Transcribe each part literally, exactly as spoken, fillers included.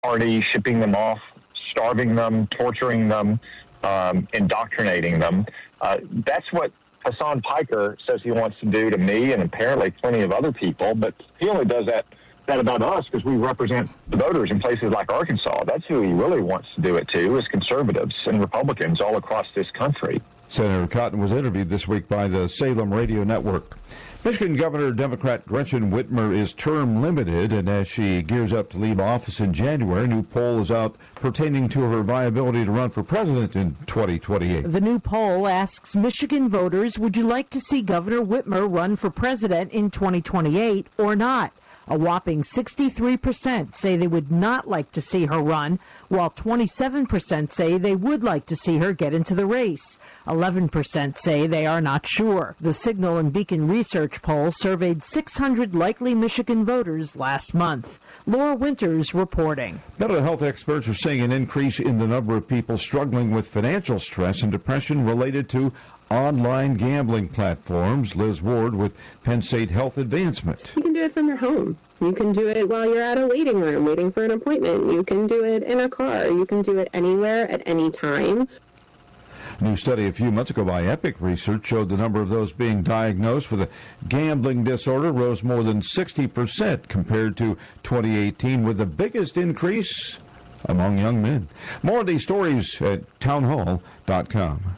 party, shipping them off, starving them, torturing them, um, indoctrinating them. Uh, that's what Hasan Piker says he wants to do to me and apparently plenty of other people, but he only does that, that about us because we represent the voters in places like Arkansas. That's who he really wants to do it to, is conservatives and Republicans all across this country. Senator Cotton was interviewed this week by the Salem Radio Network. Michigan Governor Democrat Gretchen Whitmer is term limited, and as she gears up to leave office in January, a new poll is out pertaining to her viability to run for president in twenty twenty-eight. The new poll asks Michigan voters, would you like to see Governor Whitmer run for president in twenty twenty-eight or not? A whopping sixty-three percent say they would not like to see her run, while twenty-seven percent say they would like to see her get into the race. eleven percent say they are not sure. The Signal and Beacon Research poll surveyed six hundred likely Michigan voters last month. Laura Winters reporting. Mental health experts are seeing an increase in the number of people struggling with financial stress and depression related to online gambling platforms. Liz Ward with Penn State Health Advancement. You can do it from your home. You can do it while you're at a waiting room waiting for an appointment. You can do it in a car. You can do it anywhere at any time. A new study a few months ago by Epic Research showed the number of those being diagnosed with a gambling disorder rose more than sixty percent compared to twenty eighteen, with the biggest increase among young men. More of these stories at townhall dot com.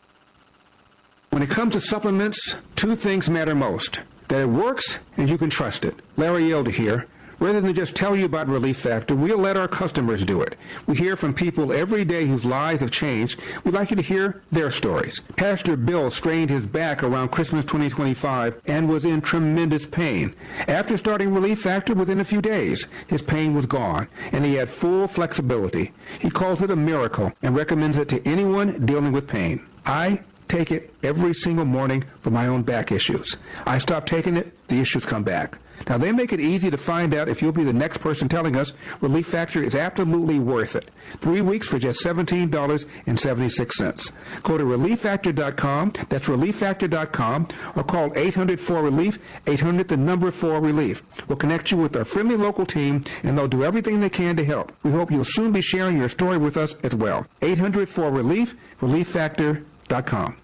When it comes to supplements, two things matter most: that it works and you can trust it. Larry Yelda here. Rather than just tell you about Relief Factor, we'll let our customers do it. We hear from people every day whose lives have changed. We'd like you to hear their stories. Pastor Bill strained his back around Christmas twenty twenty-five and was in tremendous pain. After starting Relief Factor, within a few days, his pain was gone, and he had full flexibility. He calls it a miracle and recommends it to anyone dealing with pain. I take it every single morning for my own back issues. I stop taking it, the issues come back. Now, they make it easy to find out if you'll be the next person telling us Relief Factor is absolutely worth it. Three weeks for just seventeen dollars and seventy-six cents. Go to relief factor dot com, that's relief factor dot com, or call eight hundred four relief, eight hundred the number four relief. We'll connect you with our friendly local team, and they'll do everything they can to help. We hope you'll soon be sharing your story with us as well. eight hundred four relief, relief factor dot com.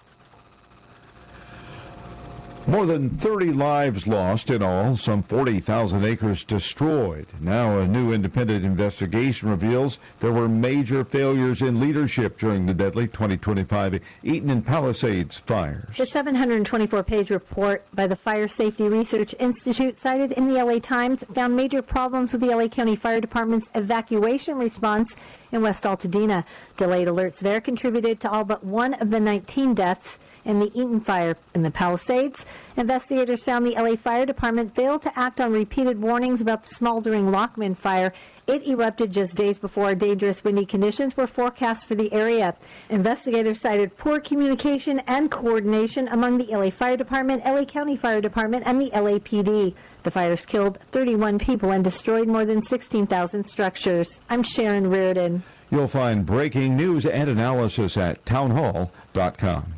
More than thirty lives lost in all, some forty thousand acres destroyed. Now a new independent investigation reveals there were major failures in leadership during the deadly twenty twenty-five Eaton and Palisades fires. The seven hundred twenty-four page report by the Fire Safety Research Institute, cited in the L A Times, found major problems with the L A County Fire Department's evacuation response in West Altadena. Delayed alerts there contributed to all but one of the nineteen deaths in the Eaton fire. In the Palisades, investigators found the L A Fire Department failed to act on repeated warnings about the smoldering Lockman fire. It erupted just days before dangerous windy conditions were forecast for the area. Investigators cited poor communication and coordination among the L A Fire Department, L A County Fire Department, and the L A P D. The fires killed thirty-one people and destroyed more than sixteen thousand structures. I'm Sharon Reardon. You'll find breaking news and analysis at townhall dot com.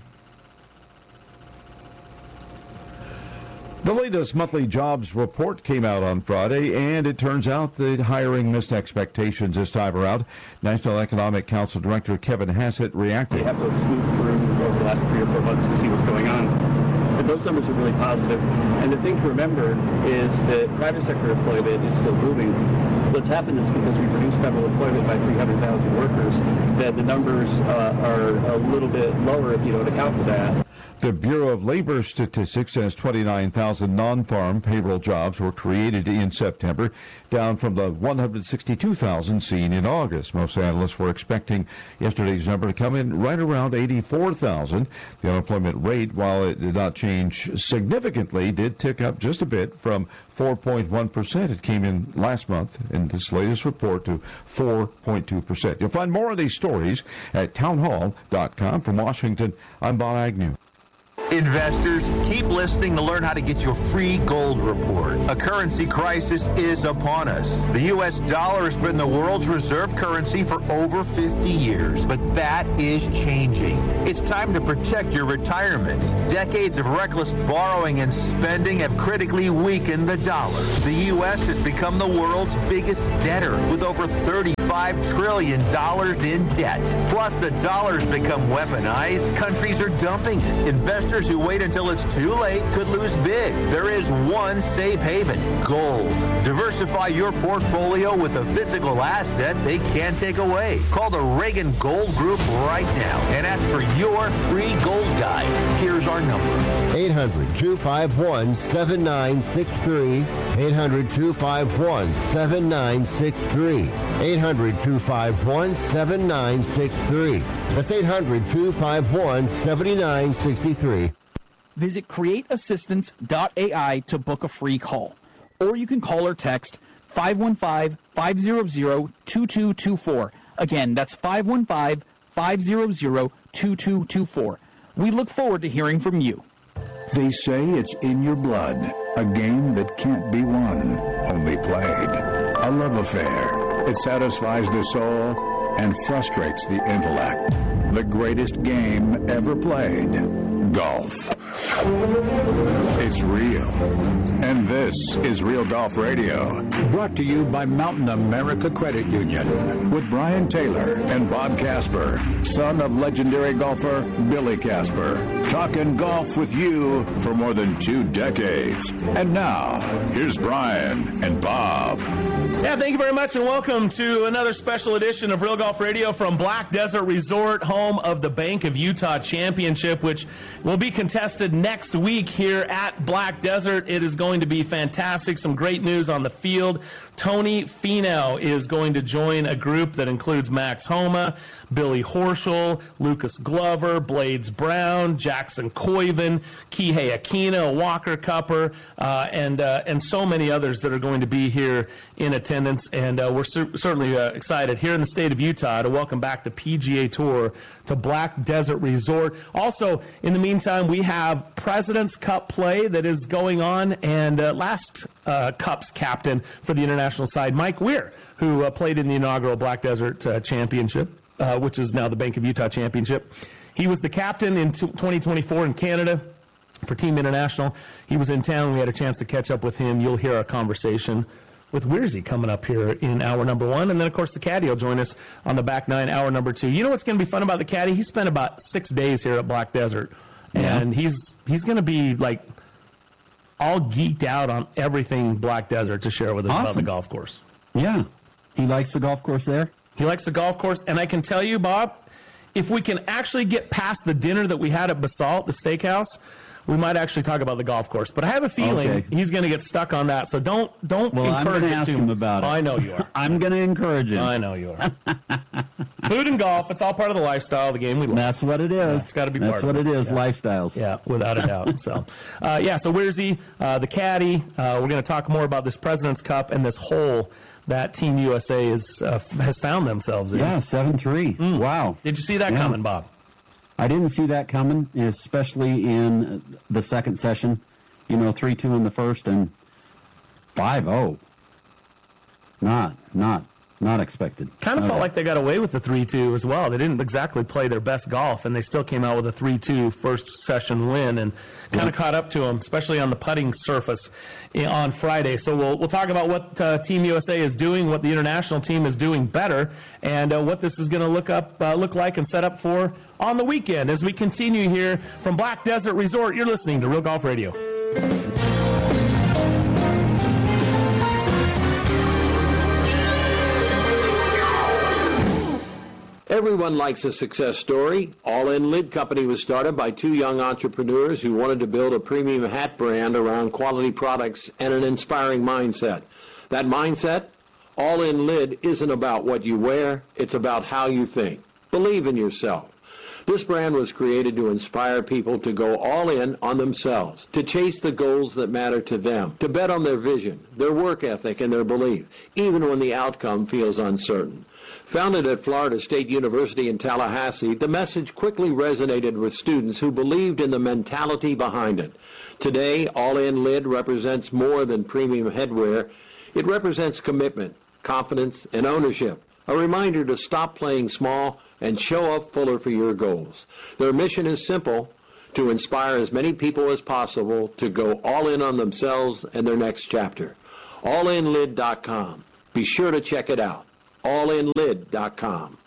The latest monthly jobs report came out on Friday, and it turns out that hiring missed expectations this time around. National Economic Council Director Kevin Hassett reacted. We have to swoop through over the last three or four months to see what's going on. But those numbers are really positive. And the thing to remember is that private sector employment is still booming. What's happened is because we've reduced federal employment by three hundred thousand workers, that the numbers uh, are a little bit lower if you don't account for that. The Bureau of Labor Statistics says twenty-nine thousand non-farm payroll jobs were created in September, down from the one hundred sixty-two thousand seen in August. Most analysts were expecting yesterday's number to come in right around eighty-four thousand. The unemployment rate, while it did not change significantly, did tick up just a bit from four point one percent. It came in last month in this latest report to four point two percent. You'll find more of these stories at townhall dot com. From Washington, I'm Bob Agnew. Investors, keep listening to learn how to get your free gold report. A currency crisis is upon us. The U S dollar has been the world's reserve currency for over fifty years, but that is changing. It's time to protect your retirement. Decades of reckless borrowing and spending have critically weakened the dollar. The U S has become the world's biggest debtor with over thirty-five trillion dollars in debt. Plus, the dollar's become weaponized. Countries are dumping it. Investors who wait until it's too late could lose big. There is one safe haven, gold. Diversify your portfolio with a physical asset they can't take away. Call the Reagan Gold Group right now and ask for your free gold guide. Here's our number. eight hundred, two five one, seven nine six three. eight hundred, two five one, seven nine six three. eight hundred, two five one, seven nine six three. That's eight hundred, two five one, seven nine six three. Visit create assistance dot A I to book a free call. Or you can call or text five one five, five zero zero, two two two four. Again, that's five one five, five zero zero, two two two four. We look forward to hearing from you. They say it's in your blood, a game that can't be won, only played. A love affair. It satisfies the soul and frustrates the intellect. The greatest game ever played, golf. It's real. And this is Real Golf Radio, brought to you by Mountain America Credit Union, with Brian Taylor and Bob Casper, son of legendary golfer Billy Casper, talking golf with you for more than two decades. And now, here's Brian and Bob. Yeah, thank you very much, and welcome to another special edition of Real Golf Radio from Black Desert Resort, home of the Bank of Utah Championship, which will be contested next week here at Black Desert. It is going to be fantastic. Some great news on the field. Tony Finau is going to join a group that includes Max Homa, Billy Horschel, Lucas Glover, Blades Brown, Jackson Koiven, Kihei Aquino, Walker Cupper, uh, and uh, and so many others that are going to be here in attendance. And uh, we're cer- certainly uh, excited here in the state of Utah to welcome back the P G A Tour to Black Desert Resort. Also, in the meantime, we have President's Cup play that is going on, and uh, last uh, Cup's captain for the international side, Mike Weir, who uh, played in the inaugural Black Desert uh, Championship, uh, which is now the Bank of Utah Championship. He was the captain in twenty twenty-four in Canada for Team International. He was in town. We had a chance to catch up with him. You'll hear our conversation with Weirzy coming up here in hour number one. And then, of course, the caddy will join us on the back nine, hour number two. You know what's going to be fun about the caddy? He spent about six days here at Black Desert. And yeah. he's he's going to be, like, all geeked out on everything Black Desert to share with us awesome. About the golf course. Yeah. He likes the golf course there? He likes the golf course. And I can tell you, Bob, if we can actually get past the dinner that we had at Basalt, the steakhouse, we might actually talk about the golf course. But I have a feeling okay. he's going to get stuck on that. So don't don't well, encourage I'm ask it too him about it. Oh, I know you are. I'm going to encourage him. I know you are. Food and golf, it's all part of the lifestyle, the game we love. That's what it is. Yeah, it's got to be That's part of it. That's what it is, yeah. lifestyles. Yeah, without a doubt. So, uh, yeah, so Weirzy, uh, the caddy, uh, we're going to talk more about this President's Cup and this hole that Team U S A is, uh, has found themselves in. Yeah, seven three. Mm. Wow. Did you see that yeah. coming, Bob? I didn't see that coming, especially in the second session. You know, three two in the first and five oh. Not, not, not expected. Kind of okay. felt like they got away with the three two as well. They didn't exactly play their best golf, and they still came out with a three two first session win and kind of yeah. caught up to them, especially on the putting surface on Friday. So we'll we'll talk about what uh, Team U S A is doing, what the international team is doing better, and uh, what this is going to look up uh, look like and set up for on the weekend as we continue here from Black Desert Resort. You're listening to Real Golf Radio. Everyone likes a success story. All In Lid Company was started by two young entrepreneurs who wanted to build a premium hat brand around quality products and an inspiring mindset. That mindset? All In Lid isn't about what you wear, it's about how you think. Believe in yourself. This brand was created to inspire people to go all in on themselves, to chase the goals that matter to them, to bet on their vision, their work ethic, and their belief, even when the outcome feels uncertain. Founded at Florida State University in Tallahassee, the message quickly resonated with students who believed in the mentality behind it. Today, All In Lid represents more than premium headwear. It represents commitment, confidence, and ownership. A reminder to stop playing small and show up fuller for your goals. Their mission is simple: to inspire as many people as possible to go all in on themselves and their next chapter. all in lid dot com. Be sure to check it out. all in lid dot com.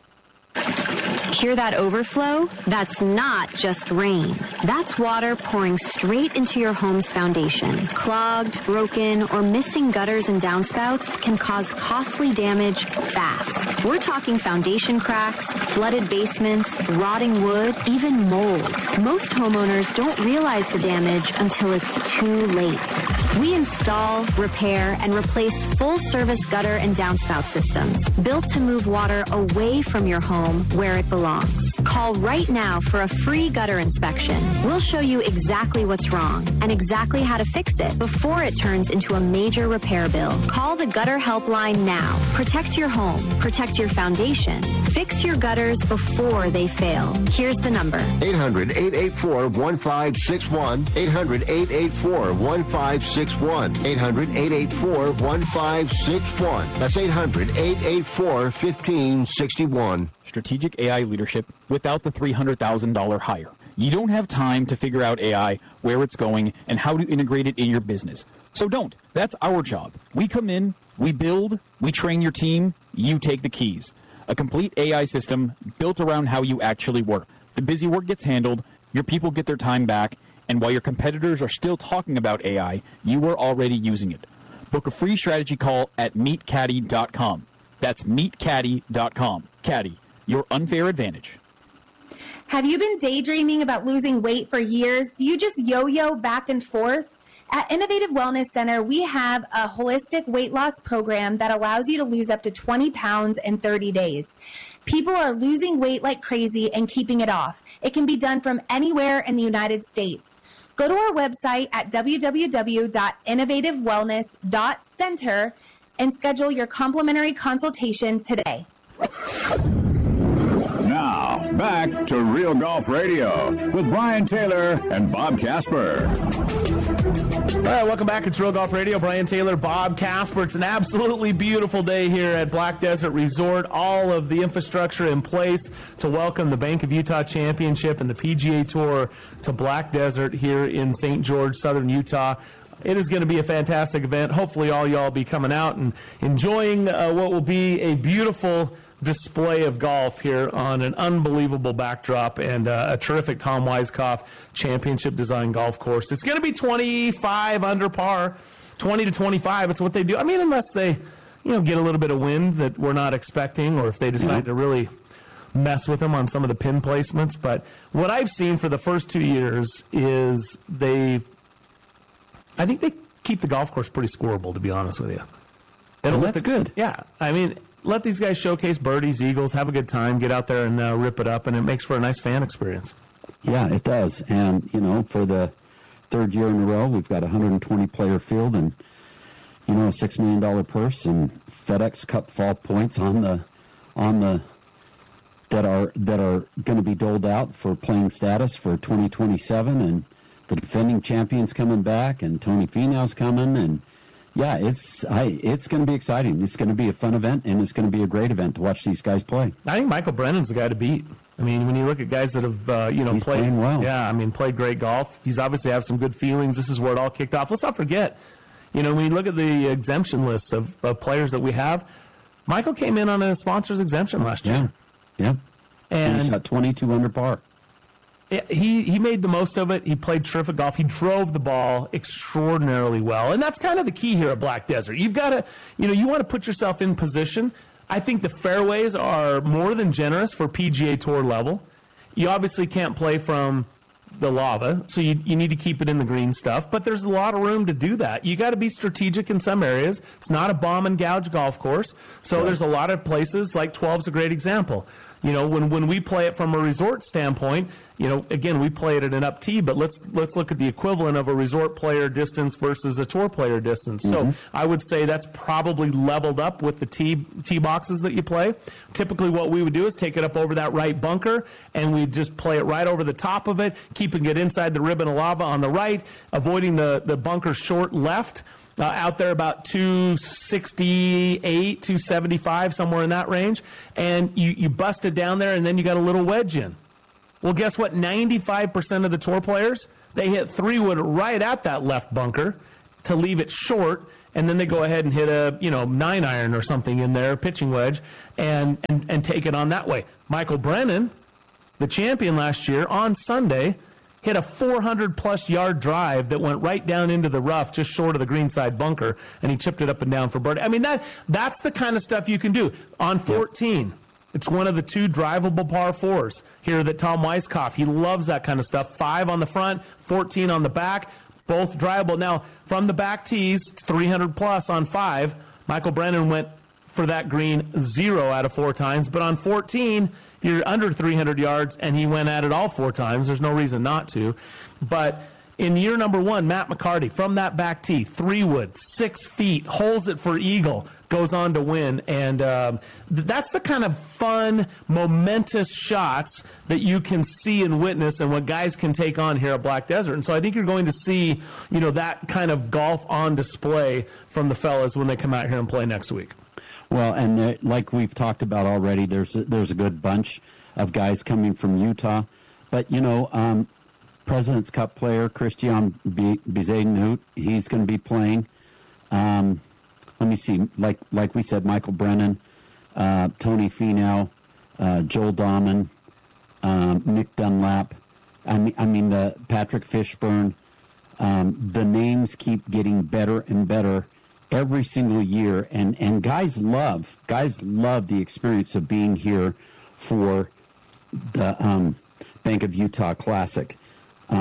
Hear that overflow? That's not just rain. That's water pouring straight into your home's foundation. Clogged, broken, or missing gutters and downspouts can cause costly damage fast. We're talking foundation cracks, flooded basements, rotting wood, even mold. Most homeowners don't realize the damage until it's too late. We install, repair, and replace full-service gutter and downspout systems built to move water away from your home where it belongs. Call right now for a free gutter inspection. We'll show you exactly what's wrong and exactly how to fix it before it turns into a major repair bill. Call the Gutter Helpline now. Protect your home. Protect your foundation. Fix your gutters before they fail. Here's the number. eight hundred, eight eight four, one five six one. eight hundred, eight eight four, one five six one. eight hundred, eight eight four, one five six one. That's eight hundred, eight eight four, one five six one. Strategic A I leadership without the three hundred thousand dollars hire. You don't have time to figure out A I, where it's going, and how to integrate it in your business. So don't. That's our job. We come in, we build, we train your team, you take the keys. A complete A I system built around how you actually work. The busy work gets handled, your people get their time back, and while your competitors are still talking about A I, you are already using it. Book a free strategy call at meet caddy dot com. That's meet caddy dot com. Caddy, your unfair advantage. Have you been daydreaming about losing weight for years? Do you just yo-yo back and forth? At Innovative Wellness Center, we have a holistic weight loss program that allows you to lose up to twenty pounds in thirty days. People are losing weight like crazy and keeping it off. It can be done from anywhere in the United States. Go to our website at w w w dot innovative wellness dot center and schedule your complimentary consultation today. Now, back to Real Golf Radio with Brian Taylor and Bob Casper. All right, welcome back. It's Real Golf Radio. Brian Taylor, Bob Casper. It's an absolutely beautiful day here at Black Desert Resort. All of the infrastructure in place to welcome the Bank of Utah Championship and the P G A Tour to Black Desert here in Saint George, southern Utah. It is going to be a fantastic event. Hopefully all y'all be coming out and enjoying uh, what will be a beautiful display of golf here on an unbelievable backdrop and uh, a terrific Tom Weiskopf championship design golf course. It's going to be twenty-five under par, twenty to twenty-five. It's what they do. I mean, unless they, you know, get a little bit of wind that we're not expecting, or if they decide to really mess with them on some of the pin placements. But what I've seen for the first two years is they, I think they keep the golf course pretty scoreable, to be honest with you. Well, that's good. Yeah. I mean, let these guys showcase birdies, eagles, have a good time, get out there and uh, rip it up, and it makes for a nice fan experience. Yeah, it does. And, you know, for the third year in a row, we've got a one hundred twenty player field and, you know, a six million dollars purse and FedEx Cup fall points on the, on the, that are, that are going to be doled out for playing status for twenty twenty-seven, and the defending champions coming back, and Tony Finau's coming, and yeah, it's I, it's going to be exciting. It's going to be a fun event, and it's going to be a great event to watch these guys play. I think Michael Brennan's the guy to beat. I mean, when you look at guys that have, uh, you know, He's played playing well. Yeah, I mean, played great golf. He's obviously have some good feelings. This is where it all kicked off. Let's not forget, you know, when you look at the exemption list of, of players that we have, Michael came in on a sponsor's exemption last year. Yeah, yeah. And he shot twenty-two under par. He he made the most of it. He played terrific golf. He drove the ball extraordinarily well. And that's kind of the key here at Black Desert. You've got to, you know, you want to put yourself in position. I think the fairways are more than generous for P G A Tour level. You obviously can't play from the lava, so you, you need to keep it in the green stuff. But there's a lot of room to do that. You got to be strategic in some areas. It's not a bomb and gouge golf course. So right. There's a lot of places, like twelve's a great example. You know, when, when we play it from a resort standpoint, you know, again, we play it at an up tee, but let's let's look at the equivalent of a resort player distance versus a tour player distance. Mm-hmm. So I would say that's probably leveled up with the tee tee boxes that you play. Typically what we would do is take it up over that right bunker, and we just play it right over the top of it, keeping it inside the ribbon of lava on the right, avoiding the, the bunker short left. Uh, out there about two sixty-eight, two seventy-five, somewhere in that range. And you, you bust it down there, and then you got a little wedge in. Well, guess what? ninety-five percent of the tour players, they hit three wood right at that left bunker to leave it short, and then they go ahead and hit a, you know, nine iron or something in there, pitching wedge, and, and, and take it on that way. Michael Brennan, the champion last year, on Sunday, hit a four hundred plus yard drive that went right down into the rough, just short of the greenside bunker, and he chipped it up and down for birdie. I mean, that that's the kind of stuff you can do. On fourteen, it's one of the two drivable par fours here that Tom Weiskopf, he loves that kind of stuff. Five on the front, fourteen on the back, both drivable. Now, from the back tees, three hundred plus on five. Michael Brennan went for that green zero out of four times, but on fourteen, you're under three hundred yards, and he went at it all four times. There's no reason not to. But in year number one, Matt McCarty, from that back tee, three wood, six feet, holds it for eagle, goes on to win. And um, th- that's the kind of fun, momentous shots that you can see and witness and what guys can take on here at Black Desert. And so I think you're going to see, you know, that kind of golf on display from the fellas when they come out here and play next week. Well, and uh, like we've talked about already, there's a, there's a good bunch of guys coming from Utah. But, you know, um, President's Cup player Christian Bezuidenhout, he's going to be playing. Um, let me see, like like we said, Michael Brennan, uh, Tony Finau, uh, Joel Dahman, um, Nick Dunlap, I mean, I mean uh, Patrick Fishburne. Um, the names keep getting better and better every single year, and, and guys love guys love the experience of being here for the um, Bank of Utah Classic. Uh,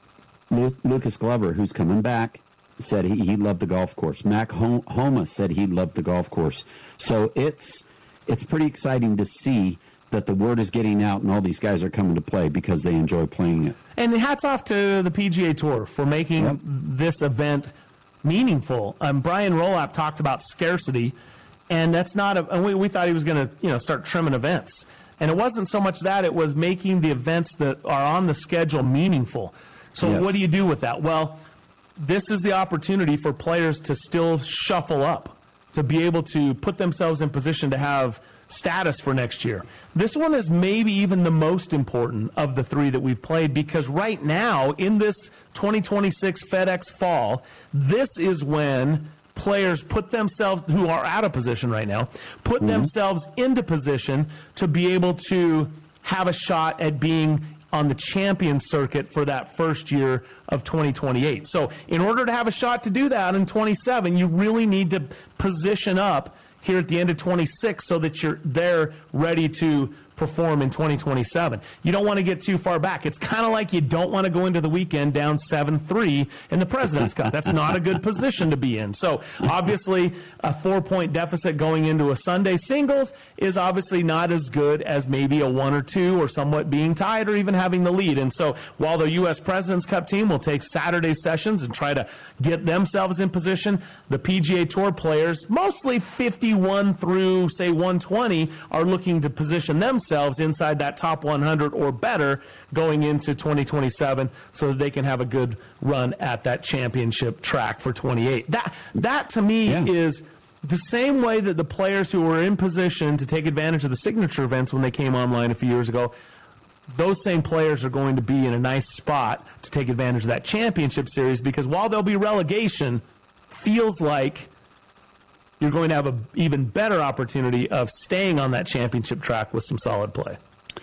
Lu- Lucas Glover, who's coming back, said he, he loved the golf course. Mac Hom- Homa said he loved the golf course. So it's it's pretty exciting to see that the word is getting out and all these guys are coming to play because they enjoy playing it. And hats off to the P G A Tour for making yep. this event meaningful. Um, Brian Rolap talked about scarcity, and that's not a. And we, we thought he was going to, you know, start trimming events, and it wasn't so much that, it was making the events that are on the schedule meaningful. So yes. What do you do with that? Well, this is the opportunity for players to still shuffle up, to be able to put themselves in position to have status for next year. This one is maybe even the most important of the three that we've played, because right now in this twenty twenty-six FedEx Fall, this is when players put themselves, who are out of position right now, put mm-hmm. themselves into position to be able to have a shot at being on the champion circuit for that first year of twenty twenty-eight. So in order to have a shot to do that in twenty-seven, you really need to position up here at the end of twenty-six so that you're there ready to perform in twenty twenty-seven. You don't want to get too far back. It's kind of like you don't want to go into the weekend down seven three in the President's Cup. That's not a good position to be in. So obviously a four-point deficit going into a Sunday singles is obviously not as good as maybe a one or two or somewhat being tied or even having the lead. And so while the U S President's Cup team will take Saturday sessions and try to get themselves in position, the P G A Tour players, mostly fifty-one through, say, one twenty, are looking to position themselves inside that top one hundred or better going into twenty twenty-seven so that they can have a good run at that championship track for twenty-eight. That, that to me, yeah. is the same way that the players who were in position to take advantage of the signature events when they came online a few years ago, those same players are going to be in a nice spot to take advantage of that championship series, because while there'll be relegation, feels like you're going to have an even better opportunity of staying on that championship track with some solid play.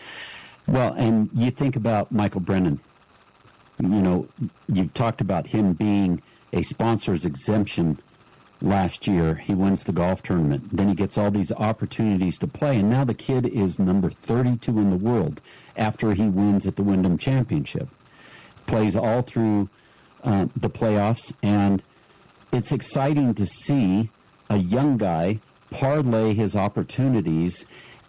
Well, and you think about Michael Brennan. You know, you've talked about him being a sponsor's exemption last year. He wins the golf tournament. Then he gets all these opportunities to play, and now the kid is number thirty-two in the world after he wins at the Wyndham Championship. Plays all through uh, the playoffs, and it's exciting to see a young guy parlay his opportunities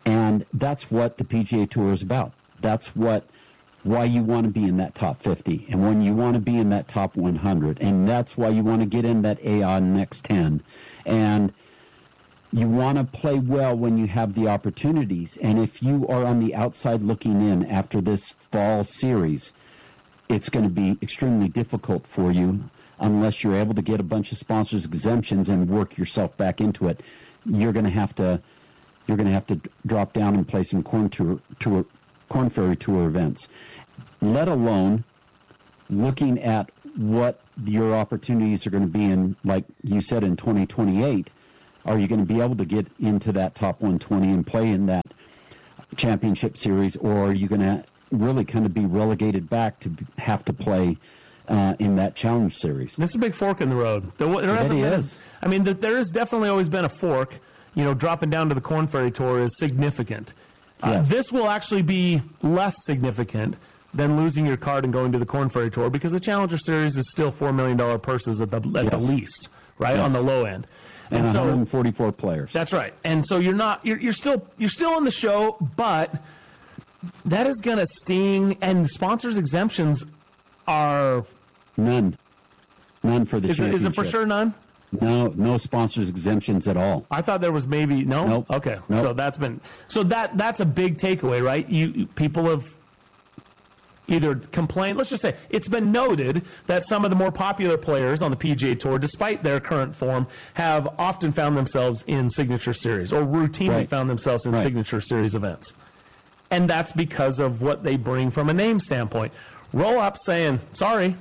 And that's what the P G A Tour is about. That's what why you want to be in that top fifty, and when you want to be in that top one hundred, and that's why you want to get in that A O D next ten. And you want to play well when you have the opportunities. And if you are on the outside looking in after this fall series, it's going to be extremely difficult for you unless you're able to get a bunch of sponsors exemptions and work yourself back into it. You're going to have to you're going to have to drop down and play some corn tour, tour Corn Ferry Tour events, let alone looking at what your opportunities are going to be in, like you said, in twenty twenty-eight. Are you going to be able to get into that top one twenty and play in that championship series, or are you going to really kind of be relegated back to have to play uh, in that challenge series? This is a big fork in the road. There, there It hasn't been- is. I mean, there has definitely always been a fork. You know, dropping down to the Corn Ferry Tour is significant. Uh, Yes. This will actually be less significant than losing your card and going to the Corn Ferry Tour, because the Challenger Series is still four million dollars purses at the at the Yes. least, right, Yes. on the low end. And, so one hundred forty-four players. that's right. And so you're not you're, you're still you're still on the show, but that is going to sting. And sponsors exemptions are None. None for the is it, is championship. it for sure none? No, no sponsors exemptions at all. I thought there was maybe no. Nope. Okay, Nope. so that's been so that that's a big takeaway, right? You you- people have either complained. Let's just say it's been noted that some of the more popular players on the P G A Tour, despite their current form, have often found themselves in Signature Series or routinely Right. found themselves in Right. Signature Series events, and that's because of what they bring from a name standpoint. Roll up saying, "Sorry,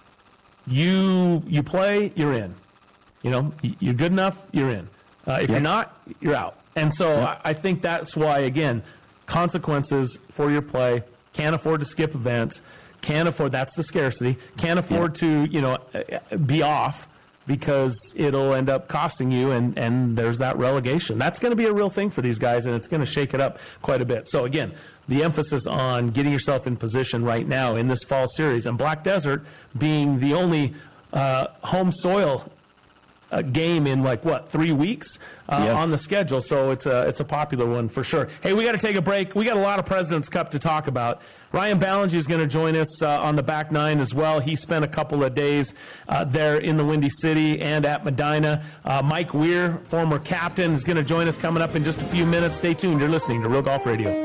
you you play, you're in." You know, y- you're good enough, you're in. Uh, if Yep. you're not, you're out. And so Yep. I, I think that's why, again, consequences for your play, can't afford to skip events, can't afford, that's the scarcity, can't afford to, you know, uh, be off because it'll end up costing you, and, and there's that relegation. That's going to be a real thing for these guys, and it's going to shake it up quite a bit. So, again, the emphasis on getting yourself in position right now in this fall series, and Black Desert being the only uh, home soil a game in like what three weeks uh, Yes. on the schedule, so it's a it's a popular one for sure. Hey, we got to take a break. We got a lot of President's Cup to talk about. Ryan Ballinger is going to join us uh, on the back nine as well. He spent a couple of days uh, there in the Windy City and at Medina. Uh, Mike Weir, former captain, is going to join us coming up in just a few minutes. Stay tuned. You're listening to Real Golf Radio.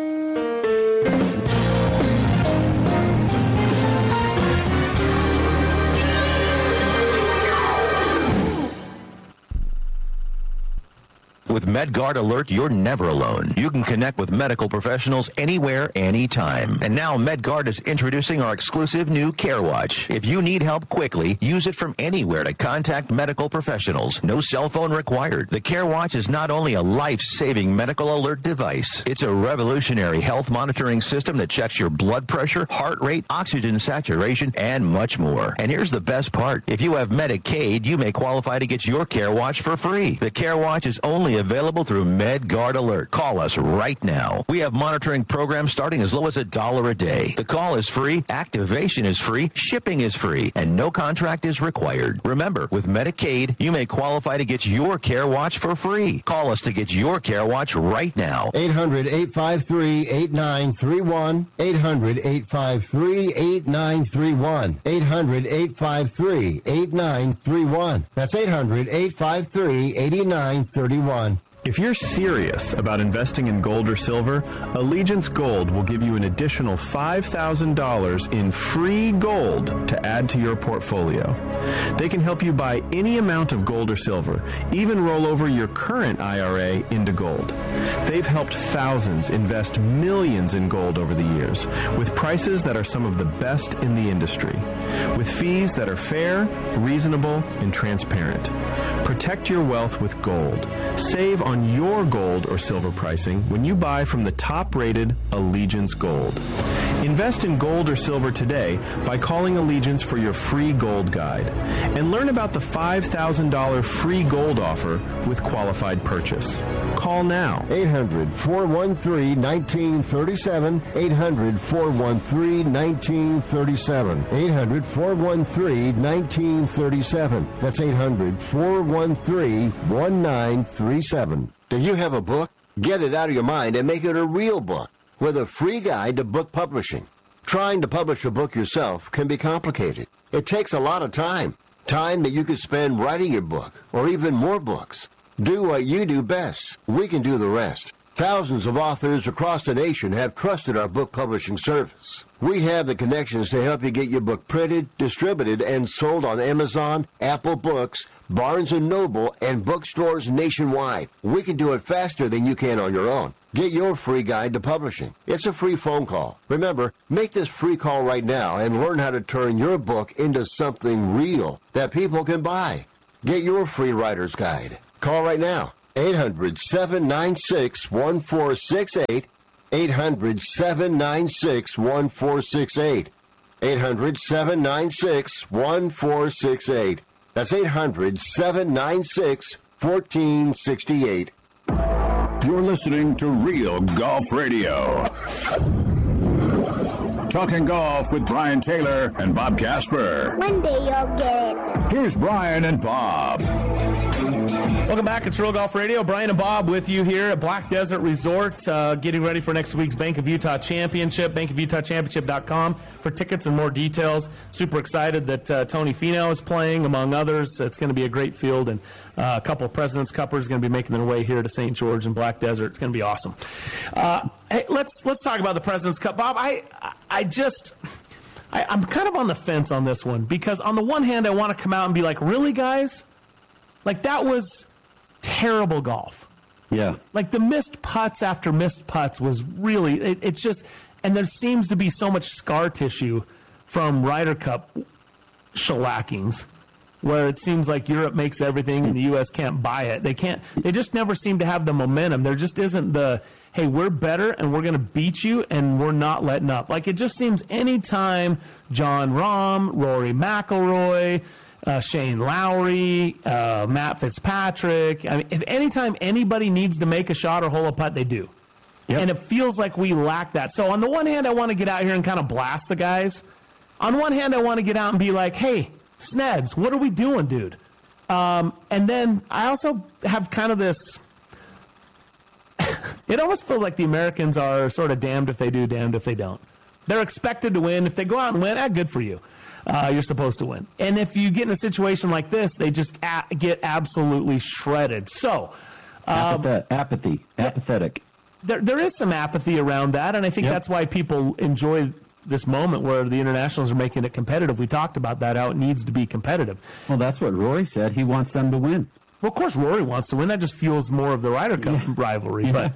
With MedGuard Alert, you're never alone. You can connect with medical professionals anywhere, anytime. And now MedGuard is introducing our exclusive new CareWatch. If you need help quickly, use it from anywhere to contact medical professionals. No cell phone required. The CareWatch is not only a life-saving medical alert device, it's a revolutionary health monitoring system that checks your blood pressure, heart rate, oxygen saturation, and much more. And here's the best part. If you have Medicaid, you may qualify to get your CareWatch for free. The CareWatch is only available through MedGuard Alert. Call us right now. We have monitoring programs starting as low as a dollar a day. The call is free, activation is free, shipping is free, and no contract is required. Remember, with Medicaid, you may qualify to get your CareWatch for free. Call us to get your CareWatch right now. eight hundred, eight five three, eight nine three one. eight hundred, eight five three, eight nine three one. eight hundred, eight five three, eight nine three one. That's eight hundred, eight five three, eight nine three one. If you're serious about investing in gold or silver, Allegiance Gold will give you an additional five thousand dollars in free gold to add to your portfolio. They can help you buy any amount of gold or silver, even roll over your current I R A into gold. They've helped thousands invest millions in gold over the years, with prices that are some of the best in the industry, with fees that are fair, reasonable, and transparent. Protect your wealth with gold. Save on your gold or silver pricing when you buy from the top-rated Allegiance Gold. Invest in gold or silver today by calling Allegiance for your free gold guide. And learn about the five thousand dollars free gold offer with qualified purchase. Call now. eight hundred, four one three, one nine three seven. eight hundred, four one three, one nine three seven. eight hundred, four one three, one nine three seven. That's eight hundred, four one three, one nine three seven. Do you have a book, Get it out of your mind and make it a real book with a free guide to book publishing. Trying to publish a book yourself can be complicated. It takes a lot of time. Time that you could spend writing your book, or even more books. Do what you do best. We can do the rest. Thousands of authors across the nation have trusted our book publishing service. We have the connections to help you get your book printed, distributed, and sold on Amazon, Apple Books, Barnes and Noble, and bookstores nationwide. We can do it faster than you can on your own. Get your free guide to publishing. It's a free phone call. Remember, make this free call right now and learn how to turn your book into something real that people can buy. Get your free writer's guide. Call right now. eight hundred, seven nine six, one four six eight. eight hundred, seven nine six, one four six eight. eight hundred, seven nine six, one four six eight. That's eight hundred, seven nine six, one four six eight. You're listening to Real Golf Radio. Talking golf with Brian Taylor and Bob Casper. One day you'll get it. Here's Brian and Bob. Welcome back. It's Real Golf Radio. Brian and Bob with you here at Black Desert Resort, uh, getting ready for next week's Bank of Utah Championship. bank of utah championship dot com for tickets and more details. Super excited that uh, Tony Finau is playing, among others. It's going to be a great field, and uh, a couple of President's Cuppers going to be making their way here to Saint George and Black Desert. It's going to be awesome. Uh, hey, let's let's talk about the President's Cup, Bob. I I just. I, I'm kind of on the fence on this one, because on the one hand, I want to come out and be like, really, guys? Like, that was terrible golf. Yeah. Like, the missed putts after missed putts was really, it, it's just, and there seems to be so much scar tissue from Ryder Cup shellackings, where it seems like Europe makes everything and the U S can't buy it. They can't, they just never seem to have the momentum. There just isn't the, hey, we're better and we're going to beat you and we're not letting up. Like, it just seems anytime John Rahm, Rory McIlroy, Uh, Shane Lowry, uh, Matt Fitzpatrick. I mean, if anytime anybody needs to make a shot or hole a putt, they do. Yep. And it feels like we lack that. So on the one hand, I want to get out here and kind of blast the guys. On one hand, I want to get out and be like, hey, Sneds, what are we doing, dude? Um, and then I also have kind of this, it almost feels like the Americans are sort of damned if they do, damned if they don't. They're expected to win. If they go out and win, eh, good for you. Uh, you're supposed to win. And if you get in a situation like this, they just a- get absolutely shredded. So, um, Apathet- apathy, apathetic. There, there is some apathy around that, and I think Yep. that's why people enjoy this moment where the internationals are making it competitive. We talked about that, how it needs to be competitive. Well, that's what Rory said. He wants them to win. Well, of course, Rory wants to win. That just fuels more of the Ryder Cup yeah. rivalry. But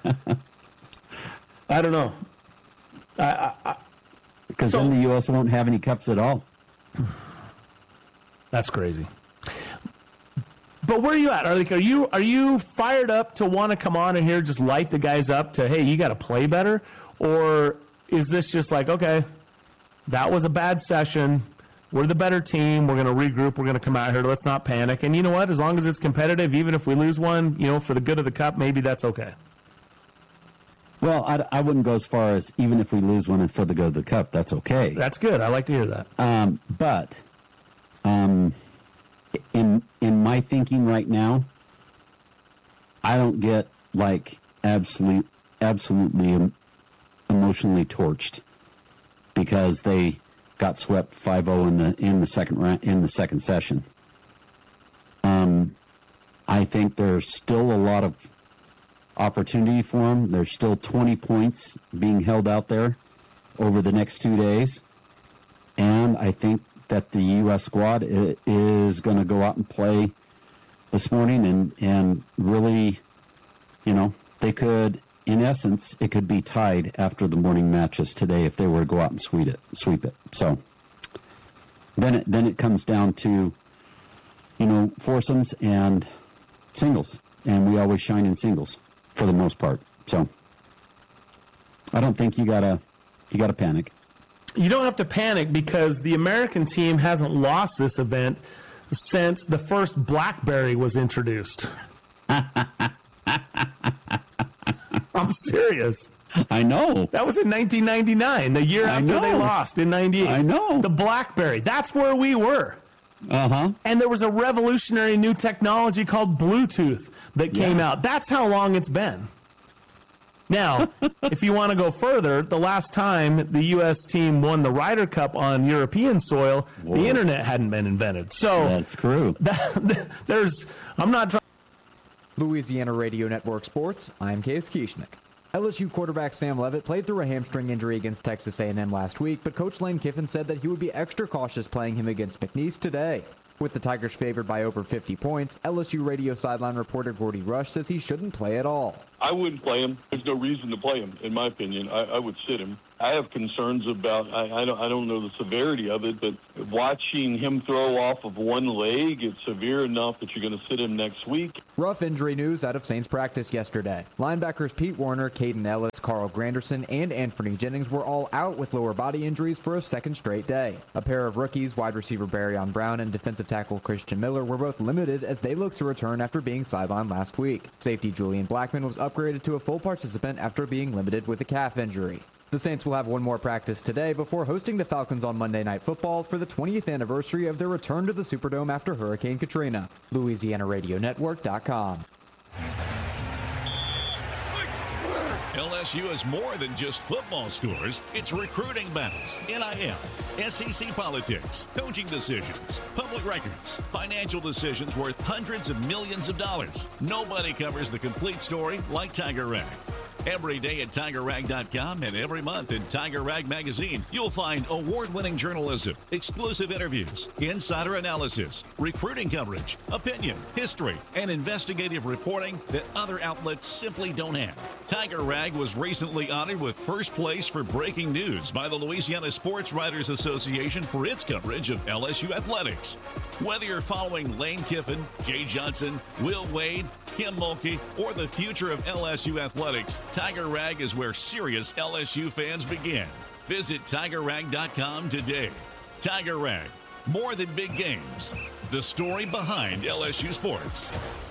I don't know. I, I, Because so, then the U S won't have any cups at all. That's crazy. But where are you at? Are, like, are you are you fired up to want to come on in here, just light the guys up to, hey, you got to play better? Or is this just like, okay, that was a bad session. We're the better team. We're going to regroup. We're going to come out here. Let's not panic. And you know what? As long as it's competitive, even if we lose one, you know, for the good of the cup, maybe that's okay. Well, I, I wouldn't go as far as even if we lose one, it's for the good of the cup. That's okay. That's good. I like to hear that. Um, but um, in in my thinking right now, I don't get like absolute absolutely emotionally torched because they got swept five oh in the in the second round in the second session. Um, I think there's still a lot of opportunity for them. There's still twenty points being held out there over the next two days. And I think that the U S squad is going to go out and play this morning and, and really, you know, they could, in essence, it could be tied after the morning matches today if they were to go out and sweep it. Sweep it. So then it, then it comes down to, you know, foursomes and singles. And we always shine in singles for the most part. So I don't think you gotta you gotta panic. You don't have to panic because the American team hasn't lost this event since the first BlackBerry was introduced. I'm serious. I know. That was in nineteen ninety-nine, the year after they lost in ninety-eight. I know. The BlackBerry. That's where we were. Uh-huh. And there was a revolutionary new technology called Bluetooth that came yeah. out. That's how long it's been. Now, if you want to go further, the last time the U S team won the Ryder Cup on European soil, Whoa. the internet hadn't been invented. So that's true. That, there's, I'm not trying. Louisiana Radio Network Sports. I'm Case Kieschnick. L S U quarterback Sam Leavitt played through a hamstring injury against Texas A and M last week, but Coach Lane Kiffin said that he would be extra cautious playing him against McNeese today. With the Tigers favored by over fifty points, L S U radio sideline reporter Gordy Rush says he shouldn't play at all. I wouldn't play him. There's no reason to play him, in my opinion. I, I would sit him. I have concerns about, I, I, don't, I don't know the severity of it, but watching him throw off of one leg, it's severe enough that you're going to sit him next week. Rough injury news out of Saints practice yesterday. Linebackers Pete Warner, Caden Ellis, Carl Granderson, and Anthony Jennings were all out with lower body injuries for a second straight day. A pair of rookies, wide receiver Barryon Brown and defensive tackle Christian Miller, were both limited as they look to return after being sidelined last week. Safety Julian Blackman was upgraded to a full participant after being limited with a calf injury. The Saints will have one more practice today before hosting the Falcons on Monday Night Football for the twentieth anniversary of their return to the Superdome after Hurricane Katrina. Louisiana Radio Network dot com. L S U is more than just football scores. It's recruiting battles, N I L, S E C politics, coaching decisions, public records, financial decisions worth hundreds of millions of dollars. Nobody covers the complete story like Tiger Rag. Every day at Tiger Rag dot com and every month in Tiger Rag Magazine, you'll find award-winning journalism, exclusive interviews, insider analysis, recruiting coverage, opinion, history, and investigative reporting that other outlets simply don't have. Tiger Rag was recently honored with first place for breaking news by the Louisiana Sports Writers Association for its coverage of L S U athletics. Whether you're following Lane Kiffin, Jay Johnson, Will Wade, Kim Mulkey, or the future of L S U athletics, Tiger Rag is where serious L S U fans begin. Visit Tiger Rag dot com today. Tiger Rag, more than big games. The story behind L S U sports.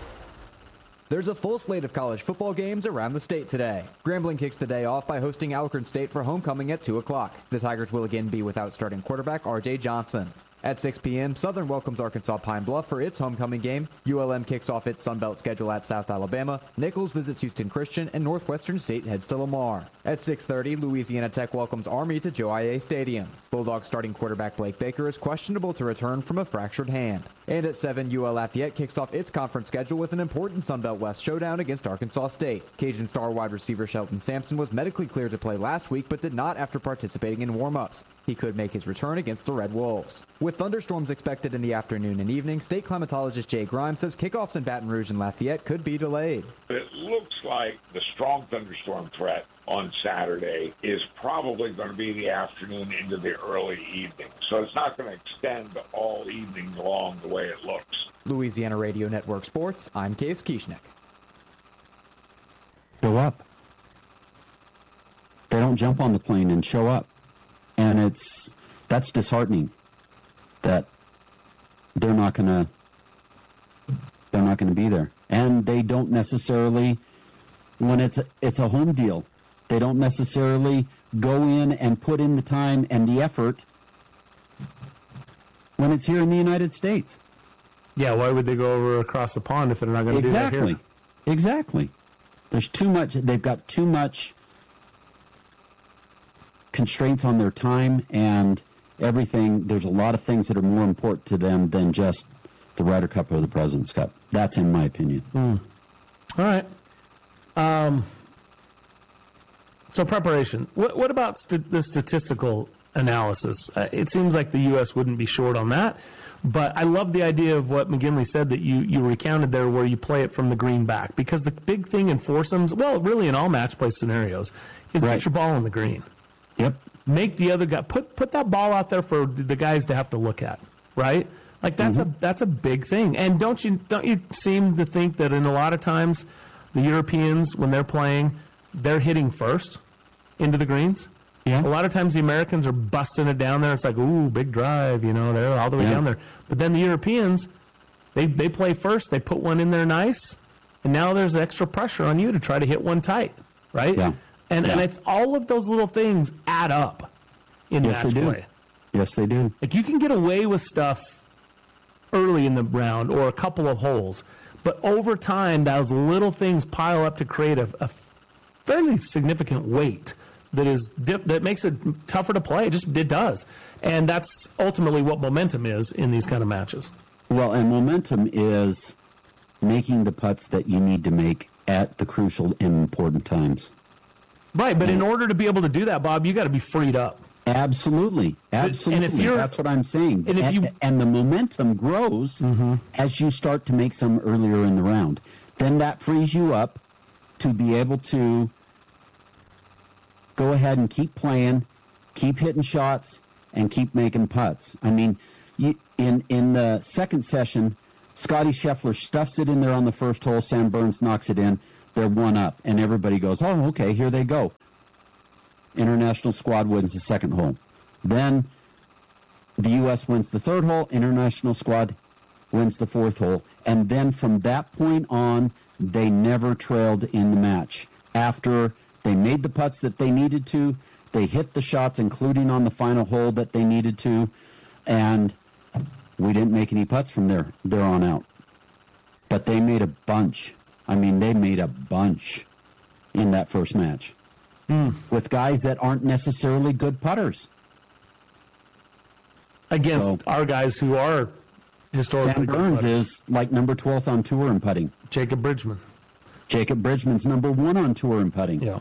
There's a full slate of college football games around the state today. Grambling kicks the day off by hosting Alcorn State for homecoming at two o'clock. The Tigers will again be without starting quarterback R J Johnson. At six p.m., Southern welcomes Arkansas Pine Bluff for its homecoming game. U L M kicks off its Sunbelt schedule at South Alabama. Nichols visits Houston Christian, and Northwestern State heads to Lamar. At six thirty, Louisiana Tech welcomes Army to Joe I A Stadium. Bulldogs starting quarterback Blake Baker is questionable to return from a fractured hand. And at seven, U L Lafayette kicks off its conference schedule with an important Sunbelt West showdown against Arkansas State. Cajun star wide receiver Shelton Sampson was medically cleared to play last week, but did not after participating in warm-ups. He could make his return against the Red Wolves. With thunderstorms expected in the afternoon and evening, state climatologist Jay Grimes says kickoffs in Baton Rouge and Lafayette could be delayed. It looks like the strong thunderstorm threat on Saturday is probably going to be the afternoon into the early evening. So it's not going to extend all evening long the way it looks. Louisiana Radio Network Sports, I'm Case Kieschnick. Show up. They don't jump on the plane and show up. And it's that's disheartening that they're not gonna they're not gonna be there. And they don't necessarily, when it's a, it's a home deal, they don't necessarily go in and put in the time and the effort when it's here in the United States. Yeah, why would they go over across the pond if they're not going to exactly. do that here? Exactly. There's too much. They've got too much constraints on their time and everything. There's a lot of things that are more important to them than just the Ryder Cup or the President's Cup. That's in my opinion. Mm. All right. Um, so preparation. What, what about st- the statistical analysis? Uh, it seems like the U S wouldn't be short on that. But I love the idea of what McGinley said that you, you recounted there where you play it from the green back. Because the big thing in foursomes, well, really in all match play scenarios, is right. Get your ball in the green. Yep. Make the other guy, put put that ball out there for the guys to have to look at, right? Like that's mm-hmm. a that's a big thing. And don't you don't you seem to think that in a lot of times the Europeans, when they're playing, they're hitting first into the greens? Yeah. A lot of times the Americans are busting it down there. It's like, ooh, big drive, you know, they're all the way yeah. down there. But then the Europeans, they they play first, they put one in there nice, and now there's extra pressure on you to try to hit one tight, right? Yeah. And yeah. and I, all of those little things add up in yes, match they do. play. Yes, they do. Like you can get away with stuff early in the round or a couple of holes, but over time, those little things pile up to create a, a fairly significant weight that is dip, that makes it tougher to play. It just it does, and that's ultimately what momentum is in these kind of matches. Well, and momentum is making the putts that you need to make at the crucial and important times. Right, but and in order to be able to do that, Bob, you got to be freed up. Absolutely, absolutely. And if you're, that's what I'm saying. And, if and, you, and the momentum grows mm-hmm. as you start to make some earlier in the round. Then that frees you up to be able to go ahead and keep playing, keep hitting shots, and keep making putts. I mean, you, in in the second session, Scotty Scheffler stuffs it in there on the first hole. Sam Burns knocks it in. They're one up, and everybody goes, "Oh, okay, here they go." International squad wins the second hole. Then the U S wins the third hole. International squad wins the fourth hole, and then from that point on, they never trailed in the match. After they made the putts that they needed to, they hit the shots, including on the final hole that they needed to, and we didn't make any putts from there, there on out. But they made a bunch. I mean, they made a bunch in that first match mm. with guys that aren't necessarily good putters. Against so, our guys who are historically Sam Burns is like number twelfth on tour in putting. Jacob Bridgman. Jacob Bridgman's number one on tour in putting. Yeah.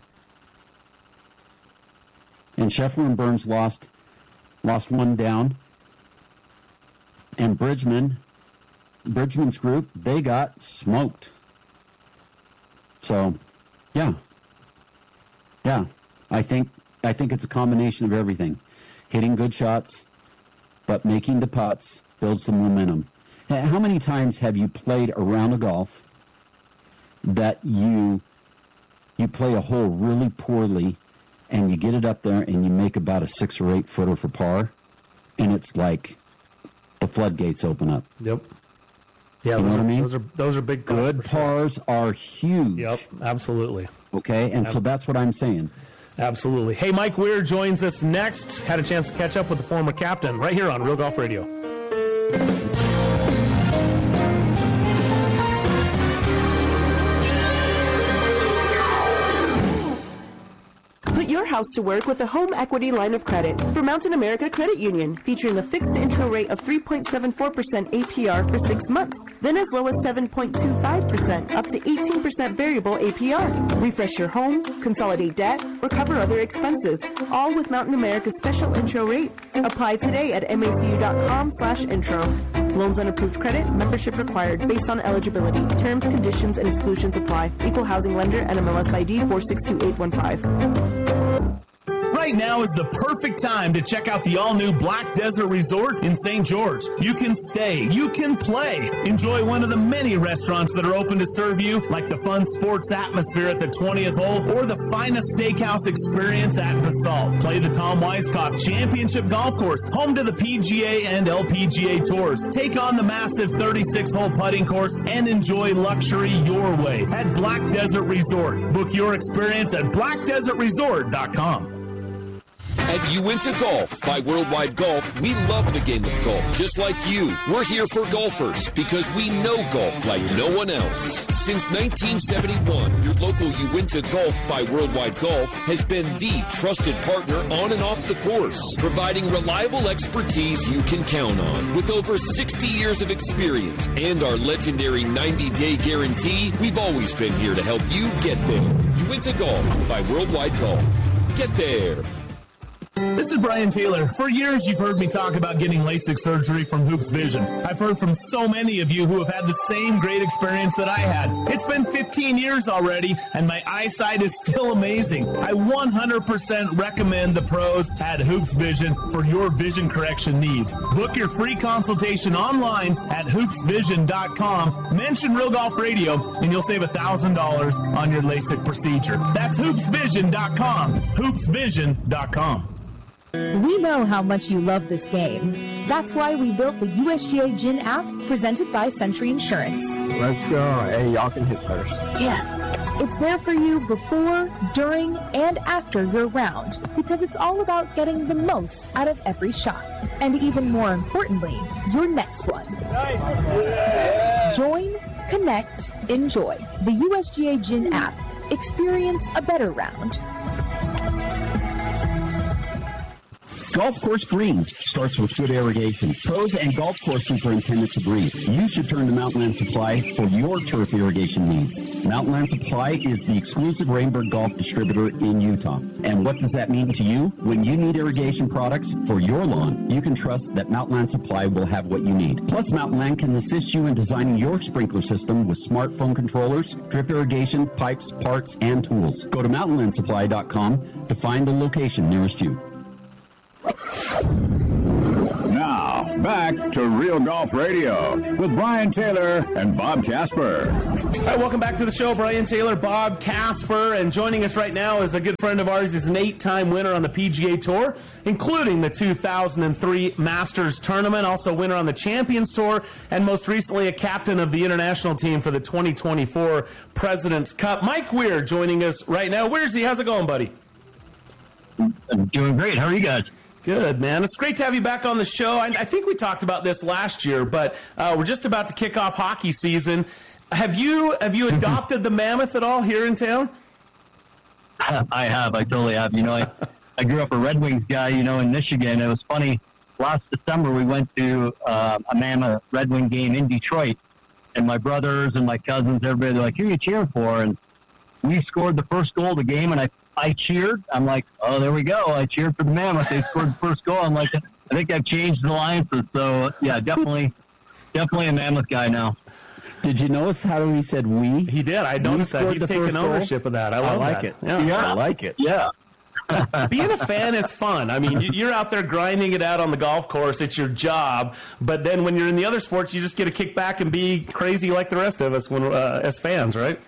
And Scheffler and Burns lost, lost one down. And Bridgman, Bridgman's group, they got smoked. So, yeah, yeah, I think I think it's a combination of everything. Hitting good shots, but making the putts builds the momentum. How many times have you played a round of golf that you you play a hole really poorly and you get it up there and you make about a six or eight footer for par, and it's like the floodgates open up. Yep. Yeah, you know those, what are, I mean? those are those are big pars. Good pars sure. are huge. Yep, absolutely. Okay, and Ab- so that's what I'm saying. Absolutely. Hey, Mike Weir joins us next. Had a chance to catch up with the former captain right here on Real Golf Radio. Put your house to work with a home equity line of credit for Mountain America Credit Union, featuring a fixed intro rate of three point seven four percent A P R for six months, then as low as seven point two five percent, up to eighteen percent variable A P R. Refresh your home, consolidate debt, or cover other expenses, all with Mountain America's special intro rate. Apply today at macu.com slash intro. Loans on approved credit, membership required, based on eligibility. Terms, conditions, and exclusions apply. Equal housing lender, N M L S I D four six two eight one five. Right now is the perfect time to check out the all-new Black Desert Resort in Saint George. You can stay, you can play, enjoy one of the many restaurants that are open to serve you, like the fun sports atmosphere at the twentieth hole or the finest steakhouse experience at Basalt. Play the Tom Weiskopf Championship Golf Course, home to the P G A and L P G A tours. Take on the massive thirty-six hole putting course and enjoy luxury your way at Black Desert Resort. Book your experience at black desert resort dot com. At Uinta Golf by Worldwide Golf, we love the game of golf, just like you. We're here for golfers because we know golf like no one else. Since nineteen seventy-one, your local Uinta Golf by Worldwide Golf has been the trusted partner on and off the course, providing reliable expertise you can count on. With over sixty years of experience and our legendary ninety day guarantee, we've always been here to help you get there. Uinta Golf by Worldwide Golf. Get there. This is Brian Taylor. For years, you've heard me talk about getting LASIK surgery from Hoops Vision. I've heard from so many of you who have had the same great experience that I had. It's been fifteen years already, and my eyesight is still amazing. I one hundred percent recommend the pros at Hoops Vision for your vision correction needs. Book your free consultation online at hoops vision dot com. Mention Real Golf Radio, and you'll save one thousand dollars on your LASIK procedure. That's hoops vision dot com. hoops vision dot com. We know how much you love this game. That's why we built the U S G A Gin app presented by Century Insurance. Let's go. Hey, y'all can hit first. Yes. It's there for you before, during, and after your round, because it's all about getting the most out of every shot. And even more importantly, your next one. Nice. Join, connect, enjoy the U S G A Gin app. Experience a better round. Golf course greens starts with good irrigation. Pros and golf course superintendents agree. You should turn to Mountainland Supply for your turf irrigation needs. Mountainland Supply is the exclusive Rainbird Golf distributor in Utah. And what does that mean to you? When you need irrigation products for your lawn, you can trust that Mountainland Supply will have what you need. Plus, Mountainland can assist you in designing your sprinkler system with smartphone controllers, drip irrigation, pipes, parts, and tools. Go to mountainland supply dot com to find the location nearest you. Now, back to Real Golf Radio with Brian Taylor and Bob Casper. All right, welcome back to the show. Brian Taylor, Bob Casper, and joining us right now is a good friend of ours. He's an eight-time winner on the P G A Tour, including the two thousand three Masters Tournament, also winner on the Champions Tour, and most recently a captain of the international team for the twenty twenty-four President's Cup. Mike Weir joining us right now. Where's he? How's it going, buddy? I'm doing great. How are you guys? Good, man. It's great to have you back on the show. I, I think we talked about this last year, but uh, we're just about to kick off hockey season. Have you have you adopted the Mammoth at all here in town? I have. I totally have. You know, I, I grew up a Red Wings guy, you know, in Michigan. It was funny. Last December, we went to uh, a Mammoth Red Wing game in Detroit, and my brothers and my cousins, everybody, they're like, who are you cheering for? And we scored the first goal of the game, and I I cheered. I'm like, oh, there we go. I cheered for the Mammoth. They scored the first goal. I'm like, I think I've changed alliances. So, yeah, definitely, definitely a Mammoth guy now. Did you notice how he said we? He did. I noticed that. He's taking ownership of that. I love I like that. it. Yeah. yeah, I like it. Yeah. Being a fan is fun. I mean, you're out there grinding it out on the golf course. It's your job. But then when you're in the other sports, you just get to kick back and be crazy like the rest of us when uh, as fans, right?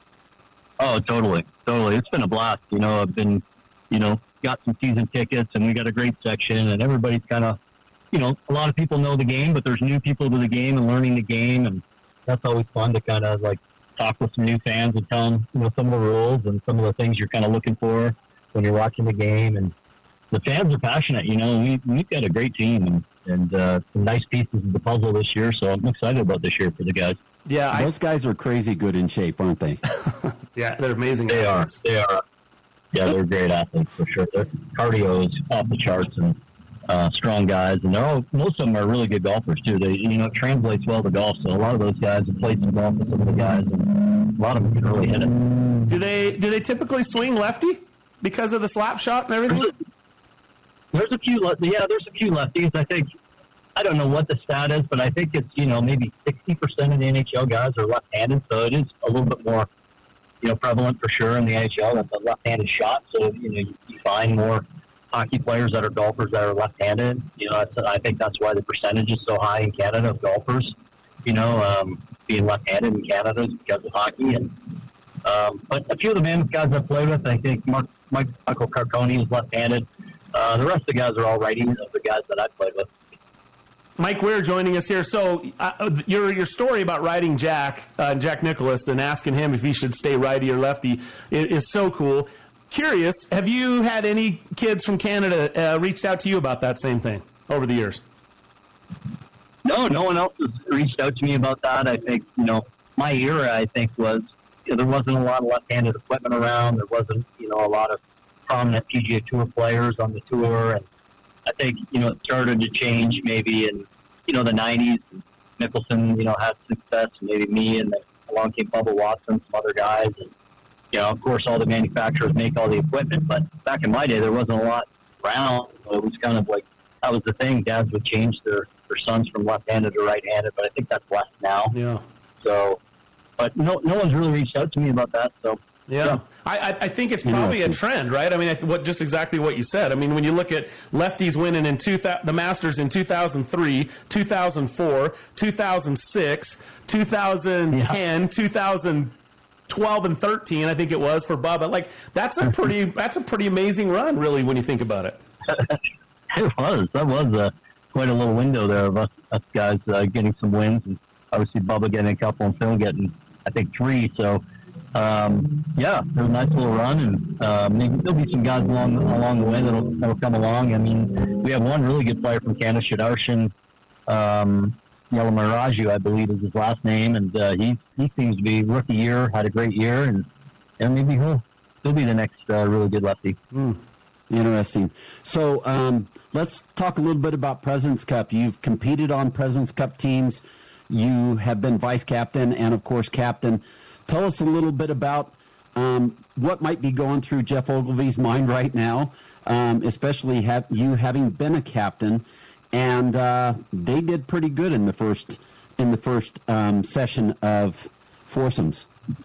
Oh, totally, totally. It's been a blast. You know, I've been, you know, got some season tickets, and we got a great section, and everybody's kind of, you know, a lot of people know the game, but there's new people to the game and learning the game, and that's always fun to kind of, like, talk with some new fans and tell them, you know, some of the rules and some of the things you're kind of looking for when you're watching the game. And the fans are passionate. You know, we, we've got a great team and, and uh, some nice pieces of the puzzle this year, so I'm excited about this year for the guys. Yeah, those I, guys are crazy good in shape, aren't they? Yeah, they're amazing. They athletes. are. They are. Yeah, they're great athletes for sure. Their cardio is off the charts and uh, strong guys, and they're all, most of them are really good golfers too. They, you know, it translates well to golf. So a lot of those guys have played some golf with some of the guys, and a lot of them can really hit it. Do they do they typically swing lefty because of the slap shot and everything? There's a few. Yeah, there's a few lefties. I think. I don't know what the stat is, but I think it's, you know, maybe sixty percent of the N H L guys are left-handed, so it is a little bit more, you know, prevalent for sure in the N H L. That's a left-handed shot, so, you know, you, you find more hockey players that are golfers that are left-handed. You know, that's, I think that's why the percentage is so high in Canada of golfers, you know, um, being left-handed in Canada is because of hockey. And um, but a few of the Mammoth guys I've played with, I think Mark, Mike, Michael Carconi is left-handed. Uh, the rest of the guys are all righties of the guys that I've played with. Mike Weir joining us here. So uh, your your story about riding Jack, uh, Jack Nicklaus, and asking him if he should stay righty or lefty is, is so cool. Curious, have you had any kids from Canada uh, reached out to you about that same thing over the years? No, no one else has reached out to me about that. I think, you know, my era, I think, was, you know, there wasn't a lot of left-handed equipment around. There wasn't, you know, a lot of prominent P G A Tour players on the tour, and I think, you know, it started to change maybe in, you know, the nineties. Mickelson, you know, had success, maybe me, and then along came Bubba Watson, some other guys. And, you know, of course, all the manufacturers make all the equipment, but back in my day, there wasn't a lot around. So it was kind of like, that was the thing. Dads would change their, their sons from left-handed to right-handed, but I think that's less now. Yeah. So, but no, no one's really reached out to me about that, so. Yeah, yeah. I, I think it's probably a trend, right? I mean, what just exactly what you said. I mean, when you look at lefties winning in two, the Masters in two thousand three, two thousand four, two thousand six, two thousand ten, yeah. two thousand twelve, and thirteen, I think it was for Bubba. Like that's a pretty that's a pretty amazing run, really, when you think about it. It was. That was a, quite a little window there of us, us guys uh, getting some wins, and obviously Bubba getting a couple and Phil getting, I think, three. So. Um, yeah, it was a nice little run, and um, there'll be some guys along along the way that'll, that'll come along. I mean, we have one really good player from Canada, Sudarshan um, Yalamaraju, I believe is his last name, and uh, he he seems to be rookie year, had a great year, and yeah, maybe he'll he'll be the next uh, really good lefty. Mm. Interesting. So um, let's talk a little bit about President's Cup. You've competed on President's Cup teams. You have been vice captain and, of course, captain. Tell us a little bit about um, what might be going through Jeff Ogilvy's mind right now, um, especially have you having been a captain. And uh, they did pretty good in the first in the first um, session of foursomes.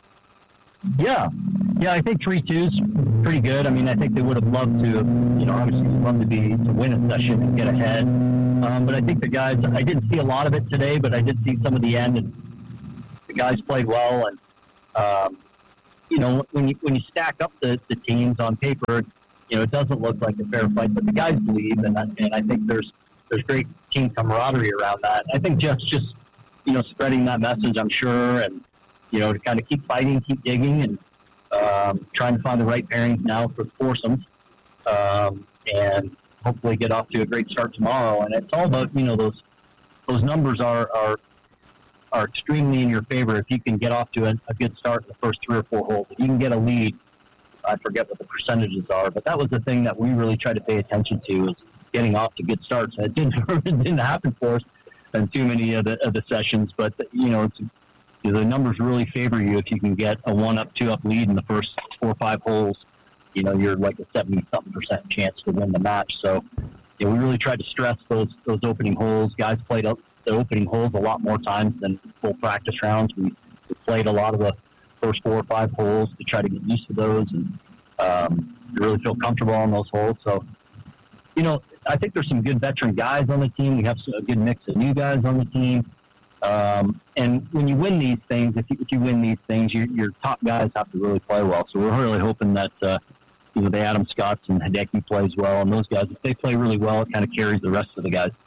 Yeah, yeah, I think three two is pretty good. I mean, I think they would have loved to, you know, obviously love to be to win a session and get ahead. Um, but I think the guys, I didn't see a lot of it today, but I did see some of the end, and the guys played well. And um, you know, when you when you stack up the, the teams on paper, you know, it doesn't look like a fair fight, but the guys believe, and I, and I think there's there's great team camaraderie around that. I think Jeff's just, you know, spreading that message, I'm sure, and you know, to kind of keep fighting, keep digging, and um, trying to find the right pairings now for the foursomes, um, and hopefully get off to a great start tomorrow. And it's all about, you know, those those numbers are are, are extremely in your favor if you can get off to a, a good start in the first three or four holes. If you can get a lead, I forget what the percentages are, but that was the thing that we really tried to pay attention to, is getting off to good starts. And it didn't it didn't happen for us in too many of the of the sessions, but you know, it's, the numbers really favor you if you can get a one up, two up lead in the first four or five holes. You know, you're like a seventy something percent chance to win the match. So, you know, we really tried to stress those those opening holes. Guys played up the opening holes a lot more times than full practice rounds. We, we played a lot of the first four or five holes to try to get used to those and um, really feel comfortable on those holes. So, you know, I think there's some good veteran guys on the team. We have a good mix of new guys on the team. Um, and when you win these things, if you, if you win these things, your, your top guys have to really play well. So we're really hoping that, uh, you know, the Adam Scotts and Hideki plays well. And those guys, if they play really well, it kind of carries the rest of the guys.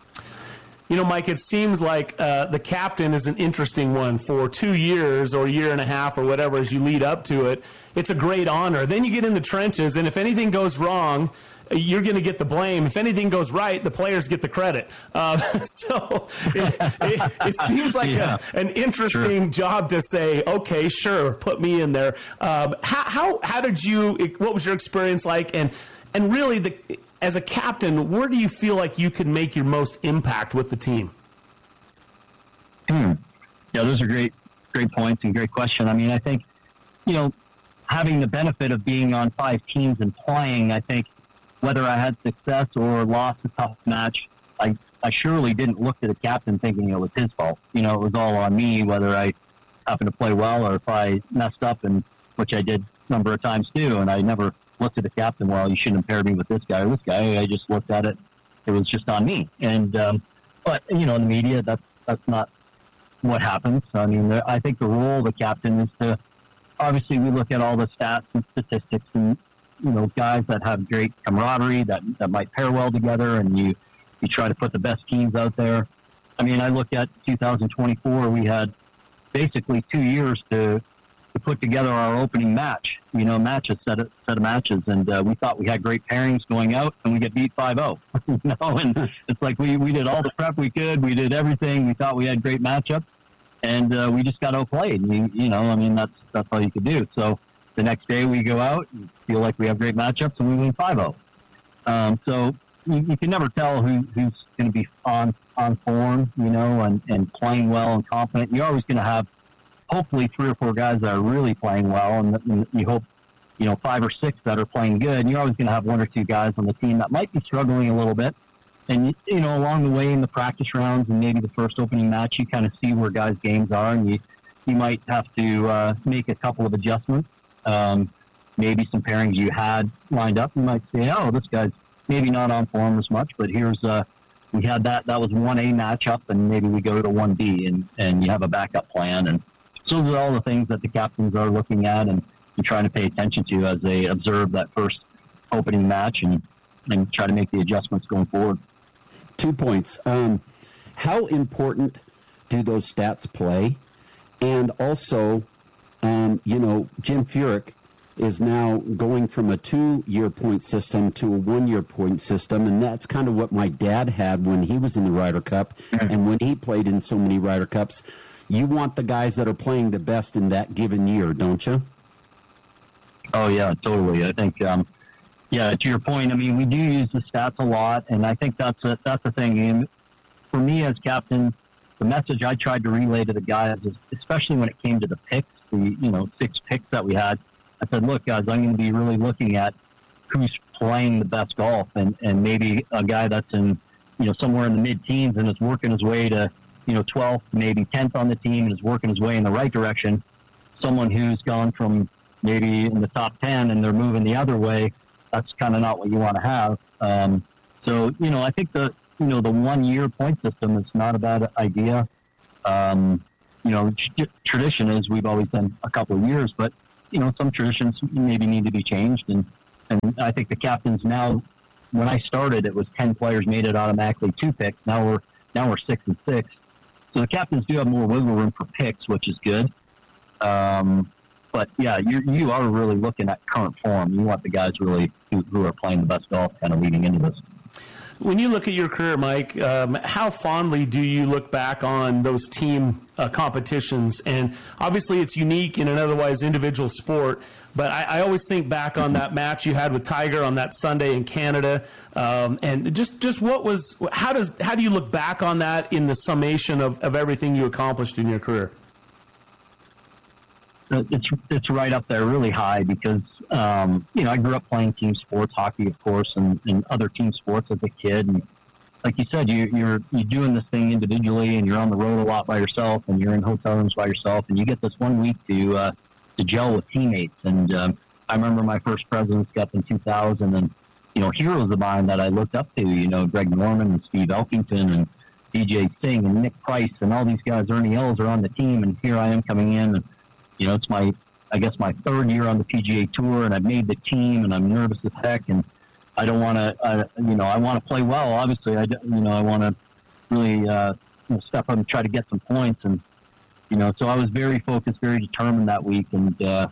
You know, Mike, it seems like uh, the captain is an interesting one. For two years or a year and a half or whatever as you lead up to it, it's a great honor. Then you get in the trenches, and if anything goes wrong, you're going to get the blame. If anything goes right, the players get the credit. Uh, so it, it, it seems like yeah. a, an interesting sure. job to say, okay, sure, put me in there. Um, how, how how did you? What was your experience like? And and really, the as a captain, where do you feel like you can make your most impact with the team? Hmm. Yeah, those are great, great points and great question. I mean, I think, you know, having the benefit of being on five teams and playing, I think, whether I had success or lost a tough match, I, I surely didn't look to the captain thinking it was his fault. You know, it was all on me, whether I happened to play well or if I messed up, and which I did a number of times too. And I never looked at the captain, well, you shouldn't have paired me with this guy or this guy. I just looked at it. It was just on me. And, um, but, you know, in the media, that's, that's not what happens. I mean, I think the role of the captain is to, obviously we look at all the stats and statistics and, you know, guys that have great camaraderie, that, that might pair well together, and you, you try to put the best teams out there. I mean, I look at two thousand twenty-four, we had basically two years to, to put together our opening match, you know, matches, set of, set of matches, and uh, we thought we had great pairings going out, and we get beat five oh. You know, and it's like we, we did all the prep we could, we did everything, we thought we had great matchups, and uh, we just got outplayed. You, you know, I mean, that's that's all you could do. So the next day we go out and feel like we have great matchups, and we win five oh. Um, so you, you can never tell who, who's going to be on on form, you know, and, and playing well and confident. You're always going to have, hopefully, three or four guys that are really playing well, and, and you hope, you know, five or six that are playing good. And you're always going to have one or two guys on the team that might be struggling a little bit. And, you, you know, along the way in the practice rounds and maybe the first opening match, you kind of see where guys' games are, and you, you might have to uh, make a couple of adjustments. Um, maybe some pairings you had lined up, you might say, oh, this guy's maybe not on form as much, but here's, uh, we had that, that was one A matchup, and maybe we go to one B, and, and you have a backup plan. And so those are all the things that the captains are looking at and, and trying to pay attention to as they observe that first opening match, and, and try to make the adjustments going forward. Two points. Um, how important do those stats play? And also, um, you know, Jim Furyk is now going from a two-year point system to a one-year point system, and that's kind of what my dad had when he was in the Ryder Cup and when he played in so many Ryder Cups. You want the guys that are playing the best in that given year, don't you? Oh yeah, totally. I think, um, yeah, to your point, I mean, we do use the stats a lot, and I think that's a, that's the thing. And for me as captain, the message I tried to relay to the guys is, especially when it came to the picks, the you know six picks that we had, I said, look, guys, I'm going to be really looking at who's playing the best golf, and, and maybe a guy that's in, you know, somewhere in the mid-teens and is working his way to, you know, twelfth, maybe tenth on the team and is working his way in the right direction. Someone who's gone from maybe in the top ten and they're moving the other way, that's kind of not what you want to have. Um, so, you know, I think the, you know, the one-year point system is not a bad idea. Um, you know, tr- tradition is we've always done a couple of years, but, you know, some traditions maybe need to be changed. And, and I think the captains now, when I started, it was ten players made it automatically two picks. Now we're, now we're six and six. So the captains do have more wiggle room for picks, which is good. Um, but yeah, you you are really looking at current form. You want the guys really who, who are playing the best golf kind of leading into this. When you look at your career, Mike, um, how fondly do you look back on those team uh, competitions? And obviously it's unique in an otherwise individual sport, but I, I always think back on that match you had with Tiger on that Sunday in Canada, um, and just, just what was, how does, how do you look back on that in the summation of, of everything you accomplished in your career? It's it's right up there, really high, because um, you know I grew up playing team sports, hockey, of course, and, and other team sports as a kid. And like you said, you, you're you're doing this thing individually, and you're on the road a lot by yourself, and you're in hotel rooms by yourself, and you get this one week to uh, to gel with teammates. And um, I remember my first Presidents Cup in two thousand, and you know heroes of mine that I looked up to, you know Greg Norman and Steve Elkington and D J Singh and Nick Price and all these guys. Ernie Els are on the team, and here I am coming in. And, You know, it's my, I guess, my third year on the P G A Tour, and I've made the team, and I'm nervous as heck, and I don't want to, uh, you know, I want to play well. Obviously, I, you know, I want to really uh, you know, step up and try to get some points, and you know, so I was very focused, very determined that week, and uh,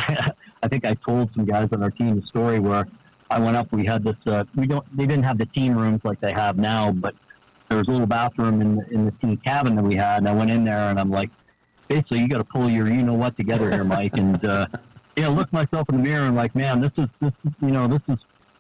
I think I told some guys on our team the story where I went up. We had this, uh, we don't, they didn't have the team rooms like they have now, but there was a little bathroom in the, in the team cabin that we had, and I went in there, and I'm like, basically, you got to pull your you know what together here, Mike, and uh, you know, look myself in the mirror and like, man, this is this is, you know this is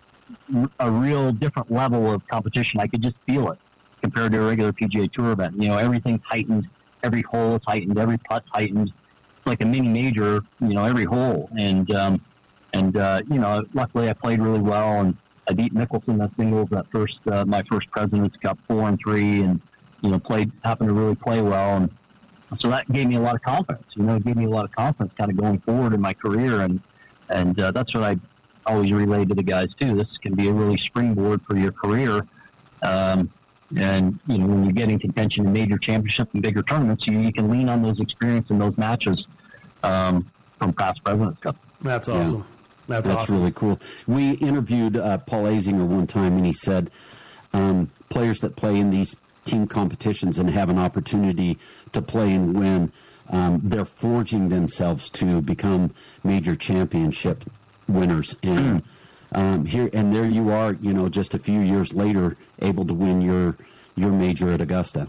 a real different level of competition. I could just feel it compared to a regular P G A Tour event. You know, everything's heightened, every hole is heightened, every putt's heightened. It's like a mini major, you know, every hole. And um, and uh, you know, luckily I played really well, and I beat Mickelson at singles that first uh, my first Presidents Cup four and three, and you know, played happened to really play well. And so that gave me a lot of confidence, you know, it gave me a lot of confidence kind of going forward in my career. And, and uh, that's what I always relay to the guys too. This can be a really springboard for your career. Um, and, you know, when you get in contention in major championships and bigger tournaments, you, you can lean on those experience in those matches um, from past Presidents Cup. That's awesome. Yeah. That's, That's awesome. really cool. We interviewed uh, Paul Azinger one time, and he said um, players that play in these team competitions and have an opportunity to play and win, um, they're forging themselves to become major championship winners. And um, here and there you are, you know, just a few years later, able to win your your major at Augusta.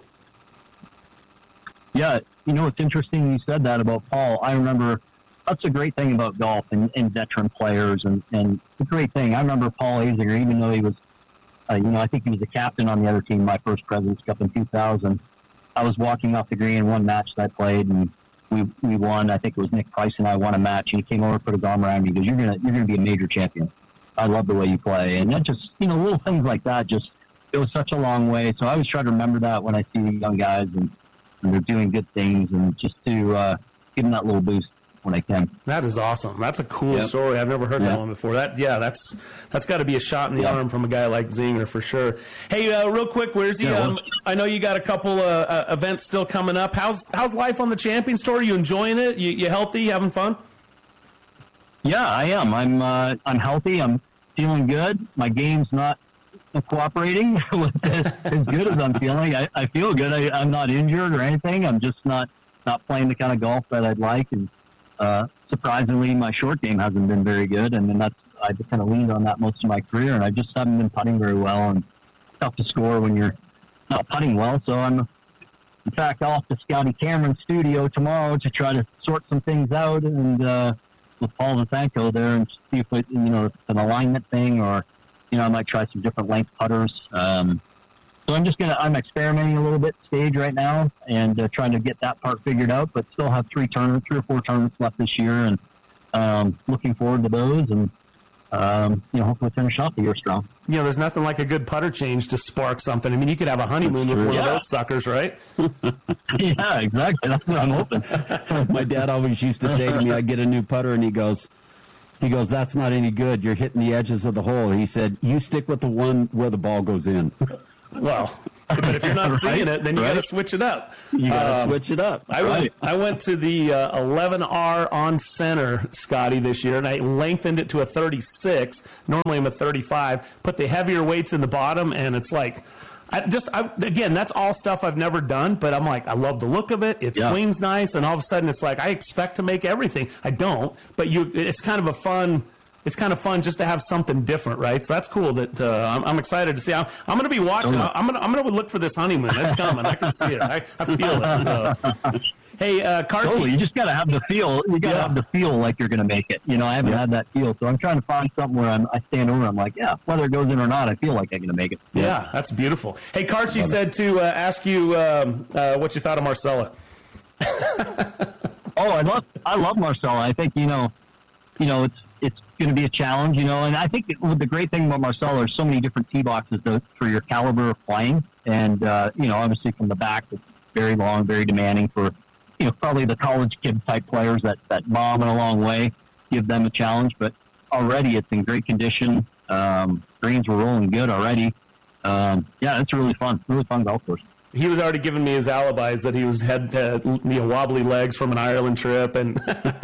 Yeah, you know, it's interesting you said that about Paul. I remember that's a great thing about golf and, and veteran players, and, and the great thing. I remember Paul Azinger, even though he was Uh, you know, I think he was the captain on the other team, my first Presidents Cup in two thousand. I was walking off the green in one match that I played, and we we won. I think it was Nick Price and I won a match, and he came over, put his arm around me, he goes, you're gonna you're gonna be a major champion. I love the way you play. And that just, you know, little things like that just goes such a long way. So I always try to remember that when I see young guys and, and they're doing good things, and just to uh, give them that little boost when I can. That is awesome. That's a cool Yep. story. I've never heard Yeah. that one before. That yeah, that's that's got to be a shot in the Yeah. arm from a guy like Zinger for sure. Hey, uh, real quick, where's he? Yeah, Um, I know you got a couple uh, uh, events still coming up. How's how's life on the Champions Tour? You enjoying it? You, you healthy? You having fun? Yeah, I am. I'm uh, I'm healthy. I'm feeling good. My game's not cooperating with as, as good as I'm feeling. I, I feel good. I, I'm not injured or anything. I'm just not not playing the kind of golf that I'd like. And uh, surprisingly, my short game hasn't been very good. And then that's I've kind of leaned on that most of my career. And I just haven't been putting very well. And it's tough to score when you're not putting well. So I'm, in fact, off to Scotty Cameron's studio tomorrow to try to sort some things out and uh, with Paul Vasanko there and see if it, you know, it's an alignment thing, or you know, I might try some different length putters. Um, so I'm just gonna I'm experimenting a little bit stage right now and uh, trying to get that part figured out. But still have three tournaments, three or four tournaments left this year, and um, looking forward to those. And um, you know, hopefully finish off the year strong. You know, there's nothing like a good putter change to spark something. I mean, you could have a honeymoon with one Yeah. of those suckers, right? Yeah, exactly. That's what I'm hoping. My dad always used to say to me, I'd get a new putter, and he goes, he goes, that's not any good. You're hitting the edges of the hole. He said, you stick with the one where the ball goes in. Well, but if you're not Right, seeing it, then you right. got to switch it up. You got to Um, switch it up. I Right. went, I went to the uh, eleven R on center, Scotty, this year, and I lengthened it to a thirty-six. Normally I'm a thirty-five. Put the heavier weights in the bottom, and it's like, I just I, again, that's all stuff I've never done. But I'm like, I love the look of it. It Yeah. swings nice, and all of a sudden it's like I expect to make everything. I don't, but you, it's kind of a fun. It's kind of fun just to have something different, right? So that's cool. That uh, I'm, I'm excited to see. I'm, I'm going to be watching. I'm going to I'm going to look for this honeymoon. It's coming. I can see it. I, I feel it. So. Hey, uh, Karchi. Totally. You just got to have the feel. You got to Yeah. have the feel like you're going to make it. You know, I haven't Yeah. had that feel, so I'm trying to find something where I'm, I stand over. I'm like, yeah, whether it goes in or not, I feel like I'm going to make it. Yeah, that's beautiful. Hey, Karchi said to uh, ask you um, uh, what you thought of Marcella. Oh, I love I love Marcella. I think you know, you know, it's it's going to be a challenge. You know, and I think it, the great thing about Marcella, there's so many different tee boxes to, for your caliber of playing, and uh, you know, obviously from the back, it's very long, very demanding for you know probably the college kid type players that that bomb in a long way, give them a challenge. But already it's in great condition. Um, greens were rolling good already. Um, yeah, it's really fun, really fun golf course. He was already giving me his alibis that he was had uh, you know wobbly legs from an Ireland trip, and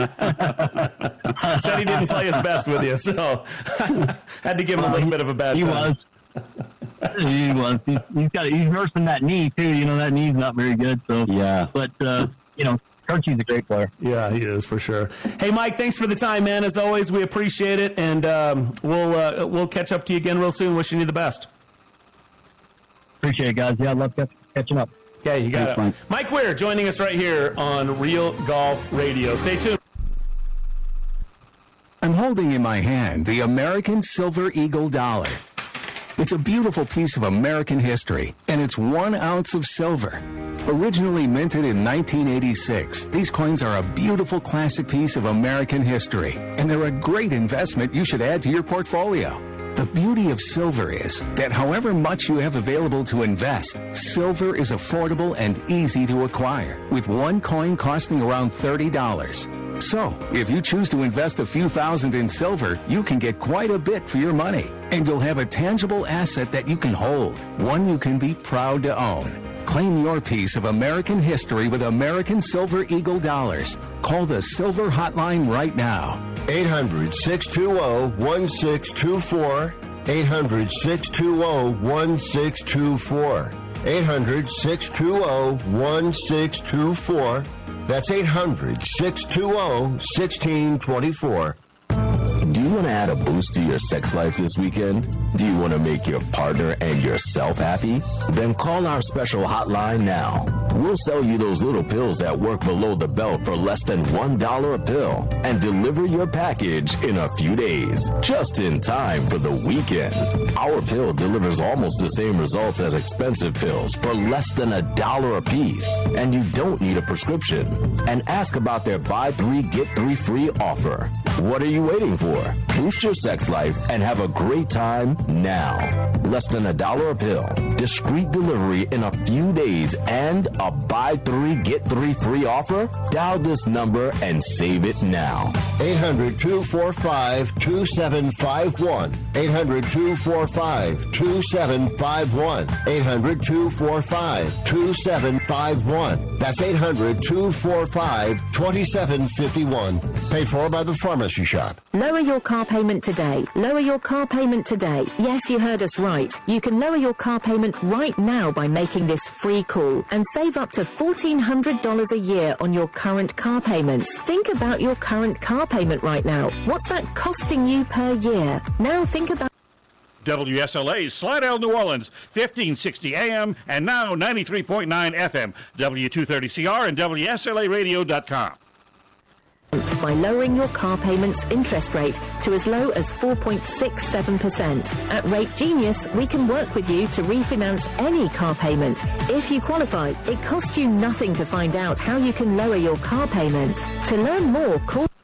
said he didn't play his best with you, so had to give him a little bit of a bad He time. was. He was. He's, he's got. He's nursing that knee too. You know that knee's not very good. So Yeah. But uh, you know, Karchi's a great player. Yeah, he is for sure. Hey, Mike, thanks for the time, man. As always, we appreciate it, and um, we'll uh, we'll catch up to you again real soon. Wishing you the best. Appreciate it, guys. Yeah, I love catch, catching up. Okay, you got Thanks, it. Mike. Mike Weir joining us right here on Real Golf Radio. Stay tuned. I'm holding in my hand the American Silver Eagle dollar. It's a beautiful piece of American history, and it's one ounce of silver. Originally minted in nineteen eighty-six, these coins are a beautiful classic piece of American history, and they're a great investment you should add to your portfolio. The beauty of silver is that however much you have available to invest, silver is affordable and easy to acquire, with one coin costing around thirty dollars. So, if you choose to invest a few thousand in silver, you can get quite a bit for your money, and you'll have a tangible asset that you can hold, one you can be proud to own. Claim your piece of American history with American Silver Eagle dollars. Call the Silver Hotline right now. eight hundred, six two zero, one six two four. eight hundred, six two zero, one six two four. eight hundred, six two zero, one six two four. That's eight hundred, six two zero, one six two four. Do you want to add a boost to your sex life this weekend? Do you want to make your partner and yourself happy? Then call our special hotline now. We'll sell you those little pills that work below the belt for less than one dollar a pill and deliver your package in a few days, just in time for the weekend. Our pill delivers almost the same results as expensive pills for less than a dollar a piece, and you don't need a prescription. And ask about their buy three, get three free offer. What are you waiting for? Boost your sex life and have a great time now. Less than a dollar a pill, discreet delivery in a few days, and a buy three, get three free offer? Dial this number and save it now. eight hundred, two four five, two seven five one. eight hundred, two four five, two seven five one. eight hundred, two four five, two seven five one. That's eight hundred, two four five, two seven five one. Paid for by the Pharmacy Shop. Lower your car payment today. Lower your car payment today. Yes, you heard us right. You can lower your car payment right now by making this free call and save up to fourteen hundred dollars a year on your current car payments. Think about your current car payment right now. What's that costing you per year? Now think about W S L A Slidell, New Orleans, fifteen sixty A M and now ninety-three point nine F M, W two thirty C R and W S L A radio dot com. by lowering your car payment's interest rate to as low as four point six seven percent. At Rate Genius, we can work with you to refinance any car payment. If you qualify, it costs you nothing to find out how you can lower your car payment. To learn more, call